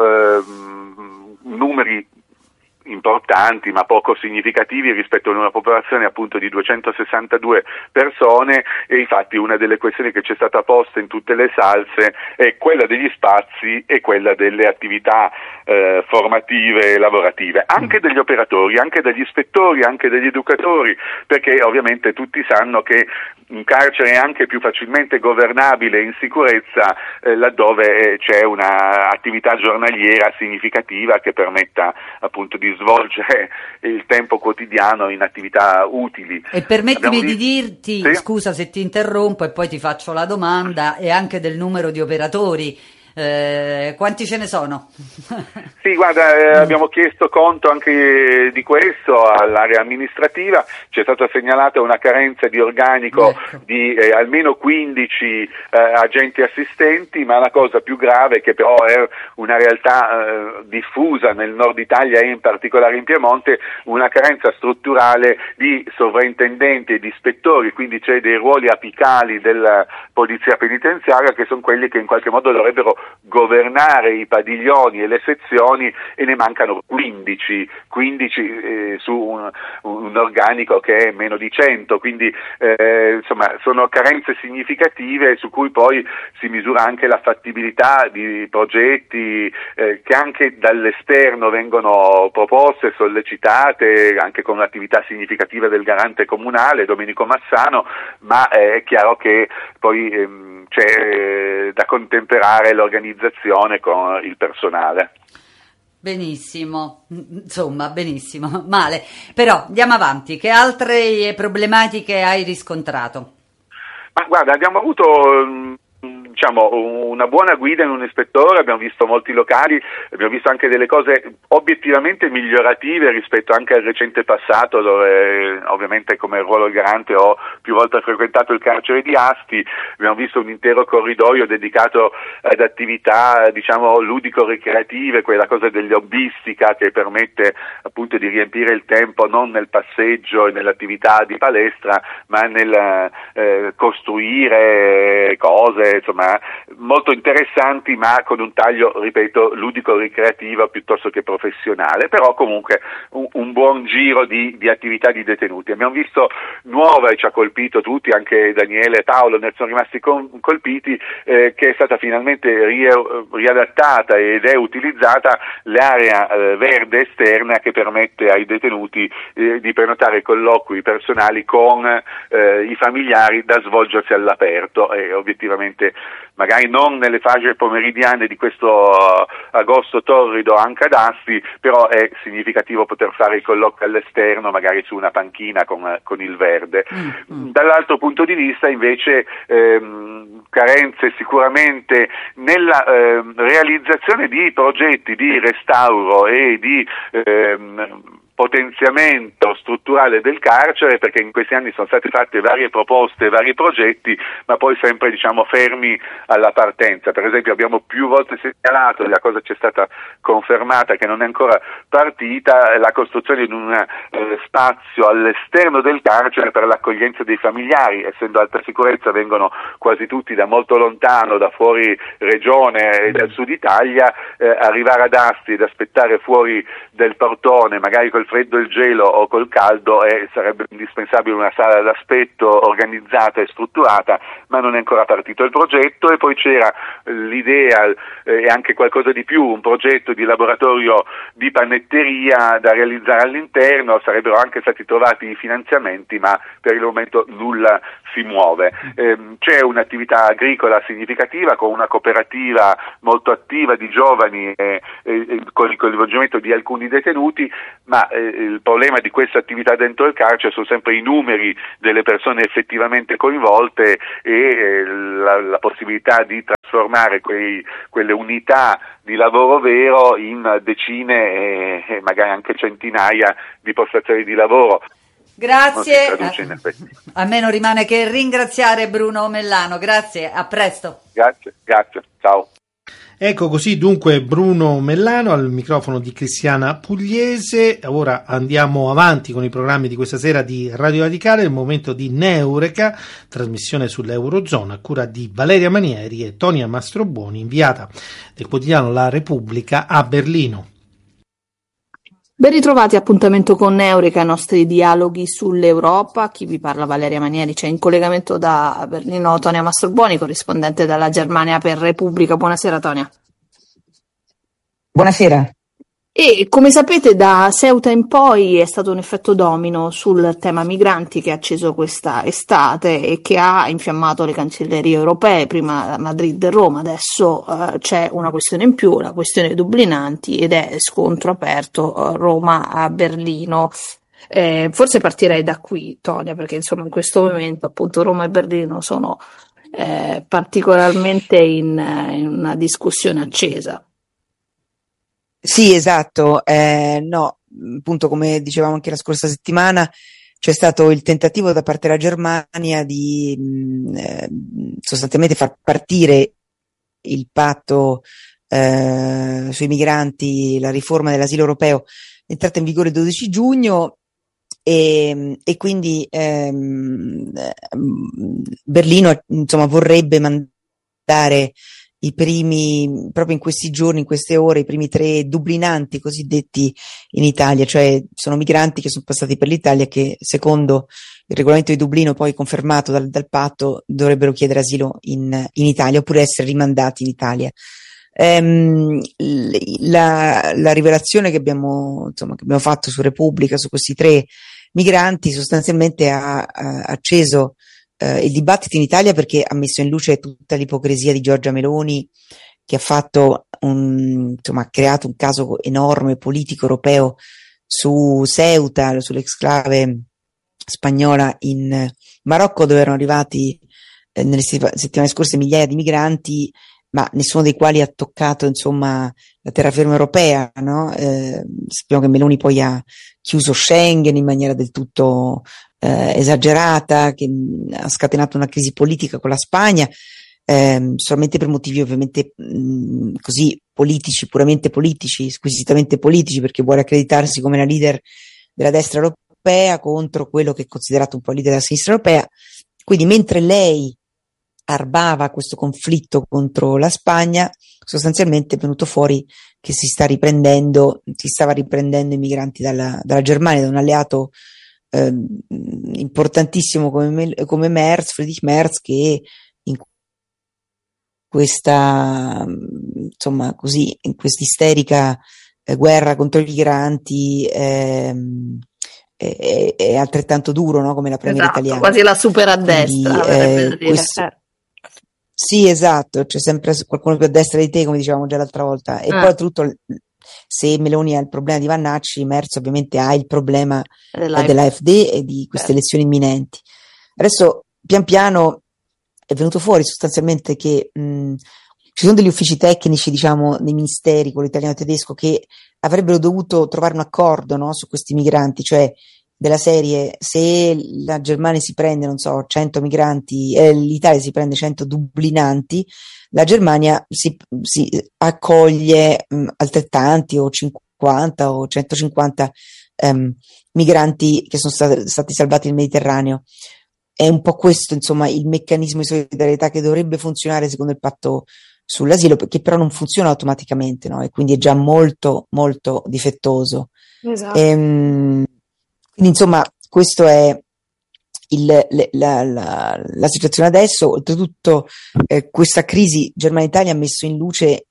Speaker 6: ehm, numeri importanti ma poco significativi rispetto ad una popolazione appunto di duecentosessantadue persone, e infatti una delle questioni che c'è stata posta in tutte le salse è quella degli spazi e quella delle attività eh, formative e lavorative, anche degli operatori, anche degli ispettori, anche degli educatori, perché ovviamente tutti sanno che un carcere è anche più facilmente governabile in sicurezza eh, laddove eh, c'è una attività giornaliera significativa che permetta appunto di svolgere il tempo quotidiano in attività utili.
Speaker 5: E permettimi
Speaker 6: Abbiamo
Speaker 5: di dirti,
Speaker 6: sì?
Speaker 5: scusa se ti interrompo e poi ti faccio la domanda, e anche del numero di operatori. Eh, quanti ce ne sono?
Speaker 6: Sì, guarda, eh, abbiamo chiesto conto anche di questo all'area amministrativa, c'è stata segnalata una carenza di organico ecco. di eh, almeno quindici eh, agenti assistenti, ma la cosa più grave, che però è una realtà eh, diffusa nel nord Italia e in particolare in Piemonte, una carenza strutturale di sovrintendenti e di ispettori, quindi c'è dei ruoli apicali della polizia penitenziaria che sono quelli che in qualche modo dovrebbero governare i padiglioni e le sezioni, e ne mancano quindici, quindici eh, su un, un organico che è meno di cento, quindi eh, insomma sono carenze significative su cui poi si misura anche la fattibilità di progetti eh, che anche dall'esterno vengono proposte, sollecitate, anche con un'attività significativa del garante comunale Domenico Massano, ma eh, è chiaro che poi ehm, c'è eh, da contemperare l'organizzazione con il personale.
Speaker 5: Benissimo, insomma, benissimo, male. Però andiamo avanti, che altre problematiche hai riscontrato?
Speaker 6: Ma guarda, abbiamo avuto diciamo una buona guida in un ispettore, abbiamo visto molti locali, abbiamo visto anche delle cose obiettivamente migliorative rispetto anche al recente passato, dove ovviamente come ruolo garante ho più volte frequentato il carcere di Asti. Abbiamo visto un intero corridoio dedicato ad attività diciamo ludico-ricreative, quella cosa dell'hobbistica che permette appunto di riempire il tempo non nel passeggio e nell'attività di palestra, ma nel eh, costruire cose, insomma molto interessanti, ma con un taglio, ripeto, ludico-ricreativo piuttosto che professionale, però comunque un, un buon giro di, di attività di detenuti. Abbiamo visto nuova, e ci ha colpito tutti, anche Daniele e Paolo ne sono rimasti con, colpiti, eh, che è stata finalmente ri, riadattata ed è utilizzata l'area eh, verde esterna che permette ai detenuti eh, di prenotare colloqui personali con eh, i familiari da svolgersi all'aperto, e obiettivamente magari non nelle fasi pomeridiane di questo uh, agosto torrido anche ad Asti, però è significativo poter fare i colloqui all'esterno, magari su una panchina con, uh, con il verde. Mm-hmm. Dall'altro punto di vista invece ehm, carenze sicuramente nella ehm, realizzazione di progetti di restauro e di ehm, potenziamento strutturale del carcere, perché in questi anni sono state fatte varie proposte, vari progetti, ma poi sempre diciamo fermi alla partenza. Per esempio abbiamo più volte segnalato, e la cosa ci è stata confermata che non è ancora partita, la costruzione di un eh, spazio all'esterno del carcere per l'accoglienza dei familiari. Essendo alta sicurezza vengono quasi tutti da molto lontano, da fuori regione e dal sud Italia, eh, arrivare ad Asti ed aspettare fuori del portone, magari col freddo e il gelo o col caldo, e sarebbe indispensabile una sala d'aspetto organizzata e strutturata, ma non è ancora partito il progetto. E poi c'era l'idea eh, e anche qualcosa di più, un progetto di laboratorio di panetteria da realizzare all'interno. Sarebbero anche stati trovati i finanziamenti, ma per il momento nulla si muove. Eh, c'è un'attività agricola significativa con una cooperativa molto attiva di giovani e, e, con il coinvolgimento di alcuni detenuti, ma eh, il problema di questa attività dentro il carcere sono sempre i numeri delle persone effettivamente coinvolte e eh, la, la possibilità di trasformare quei, quelle unità di lavoro vero in decine e, e magari anche centinaia di postazioni di lavoro.
Speaker 5: Grazie, a me non rimane che ringraziare Bruno Mellano, grazie, a presto.
Speaker 6: Grazie, grazie, ciao.
Speaker 4: Ecco così dunque Bruno Mellano al microfono di Cristiana Pugliese. Ora andiamo avanti con i programmi di questa sera di Radio Radicale, il momento di Neureka, trasmissione sull'Eurozona a cura di Valeria Manieri e Tonia Mastrobuoni, inviata del quotidiano La Repubblica a Berlino.
Speaker 7: Ben ritrovati, appuntamento con Neureka, i nostri dialoghi sull'Europa. Chi vi parla Valeria Manieri, c'è in collegamento da Berlino Tonia Mastrobuoni, corrispondente dalla Germania per Repubblica. Buonasera Tonia.
Speaker 8: Buonasera.
Speaker 7: E come sapete da Ceuta in poi è stato un effetto domino sul tema migranti che ha acceso questa estate e che ha infiammato le cancellerie europee, prima Madrid e Roma, adesso eh, c'è una questione in più, la questione dei dublinanti, ed è scontro aperto eh, Roma a Berlino. Eh, forse partirei da qui, Tonia, perché insomma in questo momento appunto Roma e Berlino sono eh, particolarmente in, in una discussione accesa.
Speaker 8: Sì, esatto, eh, no, appunto come dicevamo anche la scorsa settimana, c'è stato il tentativo da parte della Germania di mh, eh, sostanzialmente far partire il patto eh, sui migranti, la riforma dell'asilo europeo, entrata in vigore il dodici giugno, e, e quindi ehm, Berlino insomma vorrebbe mandare i primi, proprio in questi giorni, in queste ore, i primi tre dublinanti cosiddetti in Italia, cioè sono migranti che sono passati per l'Italia che secondo il regolamento di Dublino poi confermato dal, dal patto dovrebbero chiedere asilo in, in Italia oppure essere rimandati in Italia. Ehm, la, la rivelazione che abbiamo, insomma, che abbiamo fatto su Repubblica su questi tre migranti sostanzialmente ha, ha acceso Uh, il dibattito in Italia, perché ha messo in luce tutta l'ipocrisia di Giorgia Meloni, che ha fatto un, insomma, ha creato un caso enorme politico europeo su Ceuta, sull'exclave spagnola in Marocco, dove erano arrivati eh, nelle settimane scorse migliaia di migranti, ma nessuno dei quali ha toccato insomma la terraferma europea, no? Eh, sappiamo che Meloni poi ha chiuso Schengen in maniera del tutto eh, esagerata, che mh, ha scatenato una crisi politica con la Spagna, eh, solamente per motivi ovviamente mh, così politici, puramente politici, squisitamente politici, perché vuole accreditarsi come la leader della destra europea contro quello che è considerato un po' leader della sinistra europea. Quindi mentre lei arbava questo conflitto contro la Spagna, sostanzialmente è venuto fuori che si sta riprendendo, si stava riprendendo i migranti dalla, dalla Germania, da un alleato eh, importantissimo come, come Merz, Friedrich Merz, che in questa, insomma, così, in questa isterica eh, guerra contro i migranti eh, è, è altrettanto duro, no? Come la Premier
Speaker 7: esatto,
Speaker 8: italiana.
Speaker 7: Quasi la supera a destra.
Speaker 8: Quindi, eh, questo, eh. Sì, esatto, c'è sempre qualcuno più a destra di te, come dicevamo già l'altra volta. E ah. poi tutto, se Meloni ha il problema di Vannacci, Merz ovviamente ha il problema dell'A F D e di queste elezioni imminenti. Adesso pian piano è venuto fuori sostanzialmente che mh, ci sono degli uffici tecnici, diciamo, nei ministeri, quello italiano e tedesco, che avrebbero dovuto trovare un accordo, no, su questi migranti, cioè della serie, se la Germania si prende, non so, cento migranti, eh, l'Italia si prende cento dublinanti, la Germania si, si accoglie mh, altrettanti o cinquanta o centocinquanta ehm, migranti che sono stati, stati salvati nel Mediterraneo. È un po' questo, insomma, il meccanismo di solidarietà che dovrebbe funzionare secondo il patto sull'asilo, che però non funziona automaticamente, no? E quindi è già molto, molto difettoso.
Speaker 7: Esatto.
Speaker 8: Ehm, quindi, insomma, questo è il, le- la, la- la situazione adesso. Oltretutto, eh, questa crisi Germania-Italia ha messo in luce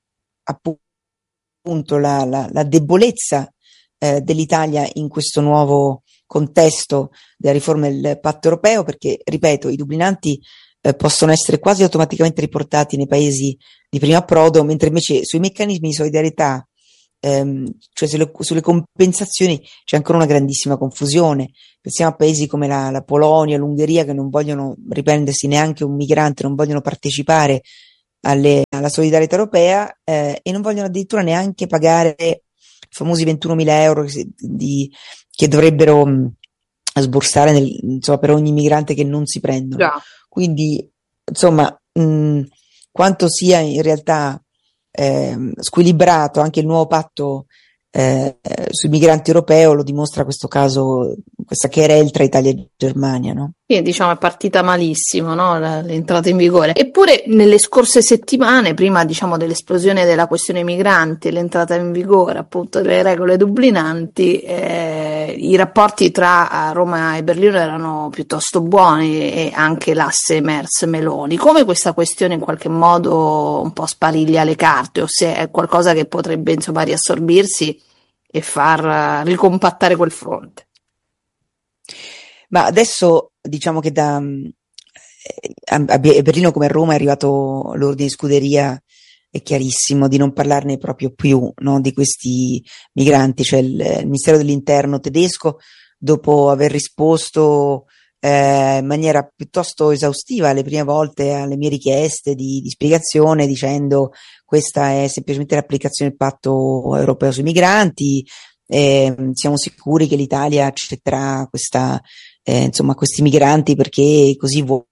Speaker 8: appunto la, la- la debolezza eh, dell'Italia in questo nuovo contesto della riforma del patto europeo, perché, ripeto, i dublinanti eh, possono essere quasi automaticamente riportati nei paesi di primo approdo, mentre invece sui meccanismi di solidarietà, ehm, cioè sulle, sulle compensazioni, c'è ancora una grandissima confusione. Pensiamo a paesi come la, la Polonia, l'Ungheria, che non vogliono riprendersi neanche un migrante, non vogliono partecipare alle- alla solidarietà europea eh, e non vogliono addirittura neanche pagare i famosi ventunomila euro che, si- di- che dovrebbero mh, sborsare nel- insomma, per ogni migrante che non si prendono.
Speaker 7: Già.
Speaker 8: Quindi, insomma, mh, quanto sia in realtà ehm, squilibrato anche il nuovo patto eh, eh, sui migranti europeo lo dimostra questo caso, questa querela tra Italia e Germania, no?
Speaker 7: Sì, diciamo è partita malissimo, no? la- L'entrata in vigore. Eppure nelle scorse settimane, prima diciamo dell'esplosione della questione migranti e l'entrata in vigore appunto delle regole dublinanti, eh, i rapporti tra eh, Roma e Berlino erano piuttosto buoni e anche l'asse Merz-Meloni. Come questa questione in qualche modo un po' spariglia le carte, o se è qualcosa che potrebbe insomma riassorbirsi e far eh, ricompattare quel fronte?
Speaker 8: Ma adesso diciamo che da mh, eh, a, a Be- a Berlino come a Roma è arrivato l'ordine di scuderia, è chiarissimo, di non parlarne proprio più, no, di questi migranti. Cioè il, il Ministero dell'Interno tedesco, dopo aver risposto eh, in maniera piuttosto esaustiva le prime volte alle mie richieste di, di spiegazione, dicendo questa è semplicemente l'applicazione del patto europeo sui migranti, eh, siamo sicuri che l'Italia accetterà questa, eh, insomma, questi migranti perché così vuole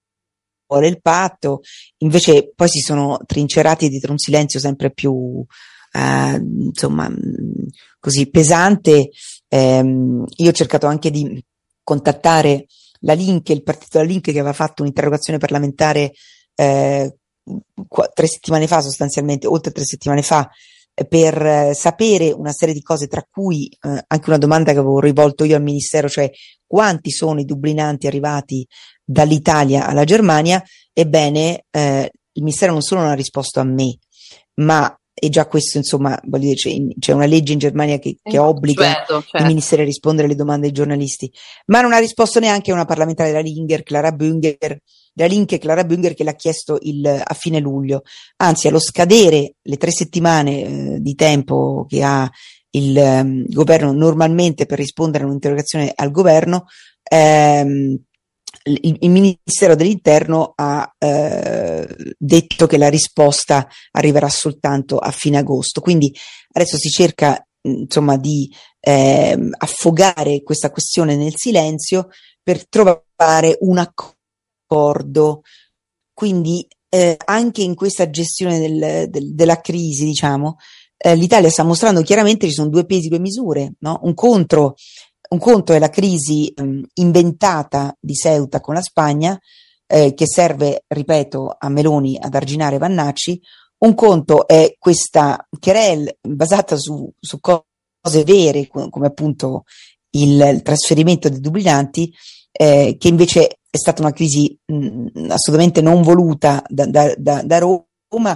Speaker 8: il patto. Invece poi si sono trincerati dietro un silenzio sempre più eh, insomma mh, così pesante. Ehm, io ho cercato anche di contattare la Link, il partito della Link, che aveva fatto un'interrogazione parlamentare eh, qua- tre settimane fa, sostanzialmente, oltre tre settimane fa, eh, per eh, sapere una serie di cose, tra cui eh, anche una domanda che avevo rivolto io al Ministero, cioè quanti sono i dublinanti arrivati dall'Italia alla Germania. Ebbene, eh, il Ministero non solo non ha risposto a me, ma e già questo, insomma, voglio dire, c'è, c'è una legge in Germania che, che obbliga
Speaker 7: Certo,
Speaker 8: i
Speaker 7: certo.
Speaker 8: ministeri a rispondere alle domande dei giornalisti, ma non ha risposto neanche una parlamentare della Linger, Clara Bünger, della Linke, Clara Bünger, che l'ha chiesto il, a fine luglio. Anzi, allo scadere le tre settimane eh, di tempo che ha il ehm, governo normalmente per rispondere a un'interrogazione al governo, ehm, il, il Ministero dell'Interno ha eh, detto che la risposta arriverà soltanto a fine agosto. Quindi adesso si cerca insomma di eh, affogare questa questione nel silenzio per trovare un accordo. Quindi eh, anche in questa gestione del, del, della crisi, diciamo, eh, l'Italia sta mostrando chiaramente che ci sono due pesi, due misure, no? Un contro Un conto è la crisi mh, inventata di Ceuta con la Spagna, eh, che serve, ripeto, a Meloni ad arginare Vannacci. Un conto è questa querelle basata su, su cose vere, come appunto il, il trasferimento dei dublinanti, eh, che invece è stata una crisi mh, assolutamente non voluta da, da, da, da Roma,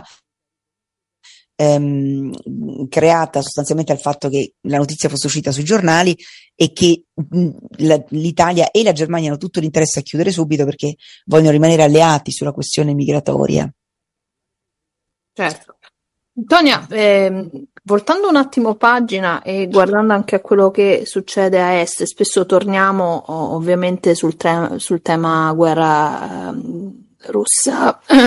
Speaker 8: Ehm, creata sostanzialmente al fatto che la notizia fosse uscita sui giornali e che mh, la, l'Italia e la Germania hanno tutto l'interesse a chiudere subito perché vogliono rimanere alleati sulla questione migratoria.
Speaker 7: Certo. Antonia, ehm, voltando un attimo pagina e guardando anche a quello che succede a est, spesso torniamo o- ovviamente sul, tre- sul tema guerra ehm,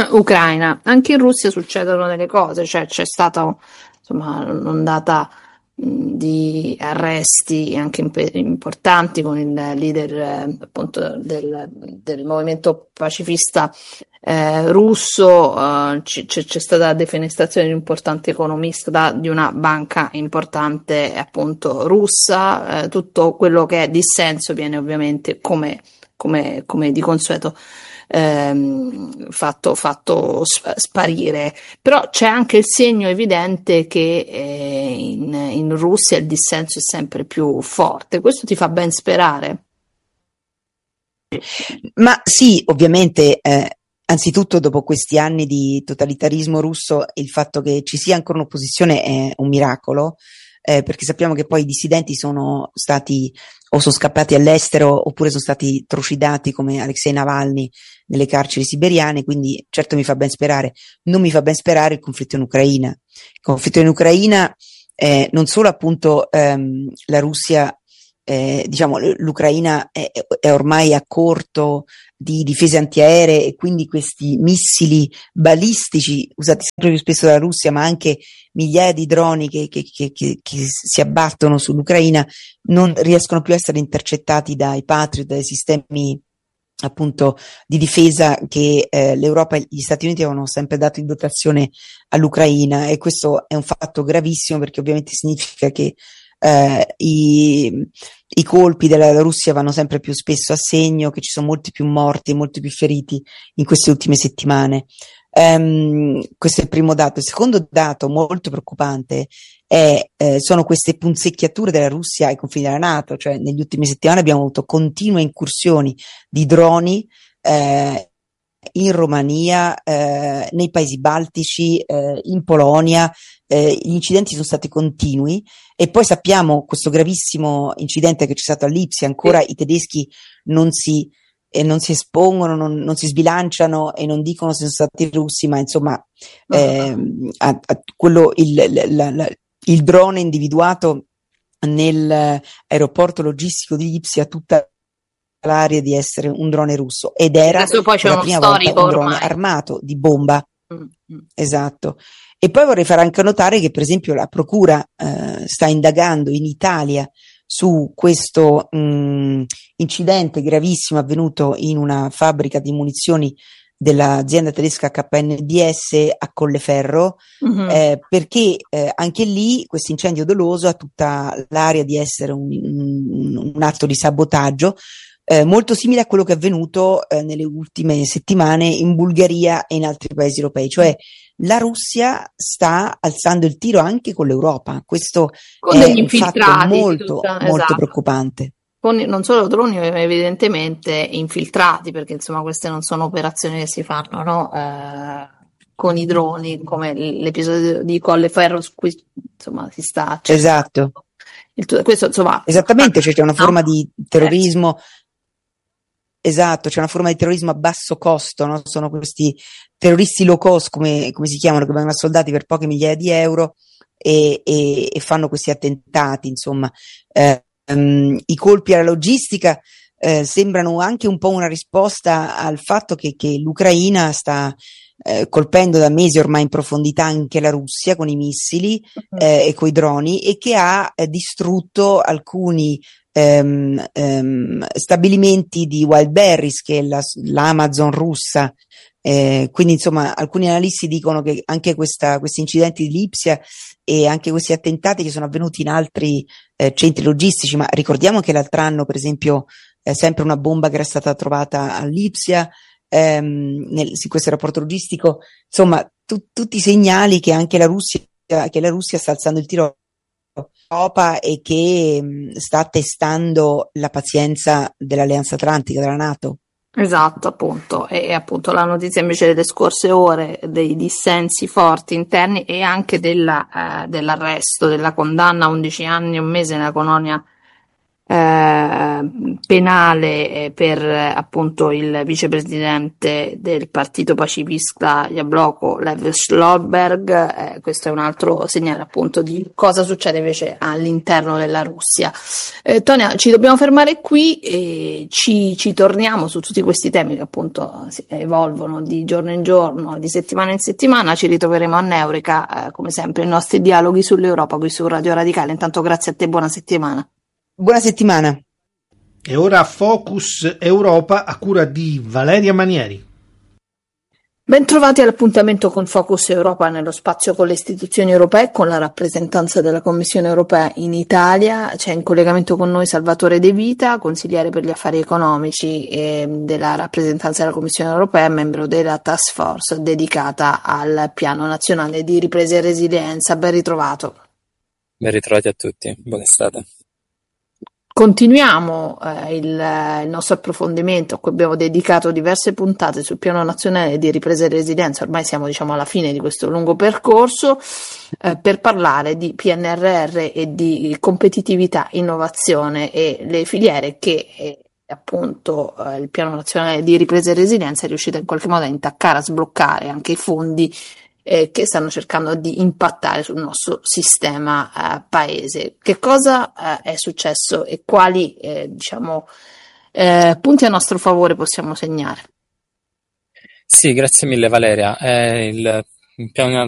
Speaker 7: russa-ucraina. Anche in Russia succedono delle cose, cioè c'è stata insomma un'ondata di arresti anche imp- importanti con il leader eh, appunto del, del movimento pacifista eh, russo, eh, c- c- c'è stata la defenestrazione di un importante economista da, di una banca importante appunto russa, eh, tutto quello che è dissenso viene ovviamente come, come, come di consueto Ehm, fatto, fatto sp- sparire, però c'è anche il segno evidente che eh, in, in Russia il dissenso è sempre più forte. Questo ti fa ben sperare?
Speaker 8: Ma sì, ovviamente, eh, anzitutto dopo questi anni di totalitarismo russo, il fatto che ci sia ancora un'opposizione è un miracolo, eh, perché sappiamo che poi i dissidenti sono stati o sono scappati all'estero oppure sono stati trucidati come Alexei Navalny nelle carceri siberiane, quindi certo mi fa ben sperare. Non mi fa ben sperare il conflitto in Ucraina. Il conflitto in Ucraina, eh, non solo appunto ehm, la Russia, eh, diciamo l'Ucraina è, è ormai a corto di difese antiaeree e quindi questi missili balistici usati sempre più spesso dalla Russia, ma anche migliaia di droni che, che, che, che, che si abbattono sull'Ucraina non riescono più a essere intercettati dai Patriot, dai sistemi appunto di difesa che eh, l'Europa e gli Stati Uniti avevano sempre dato in dotazione all'Ucraina, e questo è un fatto gravissimo perché ovviamente significa che eh, i, i colpi della Russia vanno sempre più spesso a segno, che ci sono molti più morti e molti più feriti in queste ultime settimane. Um, questo è il primo dato. Il secondo dato molto preoccupante è, eh, sono queste punzecchiature della Russia ai confini della NATO, cioè negli ultimi settimane abbiamo avuto continue incursioni di droni eh, in Romania, eh, nei paesi baltici, eh, in Polonia, eh, gli incidenti sono stati continui, e poi sappiamo questo gravissimo incidente che c'è stato a Lipsia, ancora i tedeschi non si e non si espongono, non, non si sbilanciano e non dicono se sono stati i russi, ma insomma eh, a, a quello, il, la, la, il drone individuato nell'aeroporto logistico di Lipsia, tutta l'area di essere un drone russo, ed era
Speaker 7: poi c'è
Speaker 8: per la
Speaker 7: uno
Speaker 8: prima volta un drone
Speaker 7: ormai.
Speaker 8: armato di bomba.
Speaker 7: Mm-hmm.
Speaker 8: Esatto. E poi vorrei fare anche notare che per esempio la procura eh, sta indagando in Italia su questo mh, incidente gravissimo avvenuto in una fabbrica di munizioni dell'azienda tedesca K N D S a Colleferro, mm-hmm. eh, perché eh, anche lì questo incendio doloso ha tutta l'aria di essere un, un, un atto di sabotaggio, eh, molto simile a quello che è avvenuto eh, nelle ultime settimane in Bulgaria e in altri paesi europei, cioè la Russia sta alzando il tiro anche con l'Europa. Questo
Speaker 7: con
Speaker 8: è
Speaker 7: degli
Speaker 8: un fatto molto,
Speaker 7: tutta,
Speaker 8: molto
Speaker 7: esatto.
Speaker 8: preoccupante.
Speaker 7: Con non solo droni, evidentemente infiltrati, perché insomma queste non sono operazioni che si fanno, no? Eh, con i droni, come l'episodio di Colleferro su cui insomma si sta
Speaker 8: esatto.
Speaker 7: Il, questo, insomma,
Speaker 8: esattamente, cioè c'è una forma
Speaker 7: no?
Speaker 8: di terrorismo. Esatto, c'è una forma di terrorismo a basso costo, no? Sono questi terroristi low cost, come, come si chiamano, che vengono assoldati per poche migliaia di euro e, e, e fanno questi attentati, insomma. Eh, um, I colpi alla logistica eh, sembrano anche un po' una risposta al fatto che, che l'Ucraina sta eh, colpendo da mesi ormai in profondità anche la Russia con i missili eh, e con i droni, e che ha eh, distrutto alcuni Um, um, stabilimenti di Wildberries, che è la, l'Amazon russa, eh, quindi insomma alcuni analisti dicono che anche questa, questi incidenti di Lipsia e anche questi attentati che sono avvenuti in altri eh, centri logistici, ma ricordiamo che l'altro anno per esempio eh, sempre una bomba che era stata trovata a Lipsia, ehm, nel, in questo aeroporto logistico, insomma tu, tutti i segnali che anche la Russia, che la Russia sta alzando il tiro Europa e che mh, sta testando la pazienza dell'Alleanza Atlantica, della NATO.
Speaker 7: Esatto, appunto, e, e appunto la notizia invece delle scorse ore dei dissensi forti interni e anche della, eh, dell'arresto, della condanna a undici anni e un mese nella colonia eh, penale per eh, appunto il vicepresidente del partito pacifista Jabloko Lev Slotberg. Eh, questo è un altro segnale appunto di cosa succede invece all'interno della Russia. Eh, Tonia, ci dobbiamo fermare qui e ci, ci torniamo su tutti questi temi che appunto si evolvono di giorno in giorno, di settimana in settimana. Ci ritroveremo a Neurica, eh, come sempre, i nostri dialoghi sull'Europa qui su Radio Radicale. Intanto grazie a te, buona settimana.
Speaker 8: Buona settimana.
Speaker 4: E ora Focus Europa a cura di Valeria Manieri.
Speaker 7: Bentrovati all'appuntamento con Focus Europa nello spazio con le istituzioni europee, con la rappresentanza della Commissione europea in Italia. C'è in collegamento con noi Salvatore De Vita, consigliere per gli affari economici e della rappresentanza della Commissione europea, membro della task force dedicata al Piano Nazionale di Ripresa e Resilienza. Ben ritrovato.
Speaker 9: Ben ritrovati a tutti, buona estate.
Speaker 7: Continuiamo eh, il, il nostro approfondimento a cui abbiamo dedicato diverse puntate sul Piano Nazionale di Ripresa e Resilienza. Ormai siamo diciamo alla fine di questo lungo percorso eh, per parlare di P N R R e di competitività, innovazione e le filiere che eh, appunto eh, il Piano Nazionale di Ripresa e Resilienza è riuscito in qualche modo a intaccare, a sbloccare anche i fondi Eh, che stanno cercando di impattare sul nostro sistema eh, paese. Che cosa eh, è successo e quali eh, diciamo eh, punti a nostro favore possiamo segnare?
Speaker 9: Sì, grazie mille Valeria. Eh, il, il piano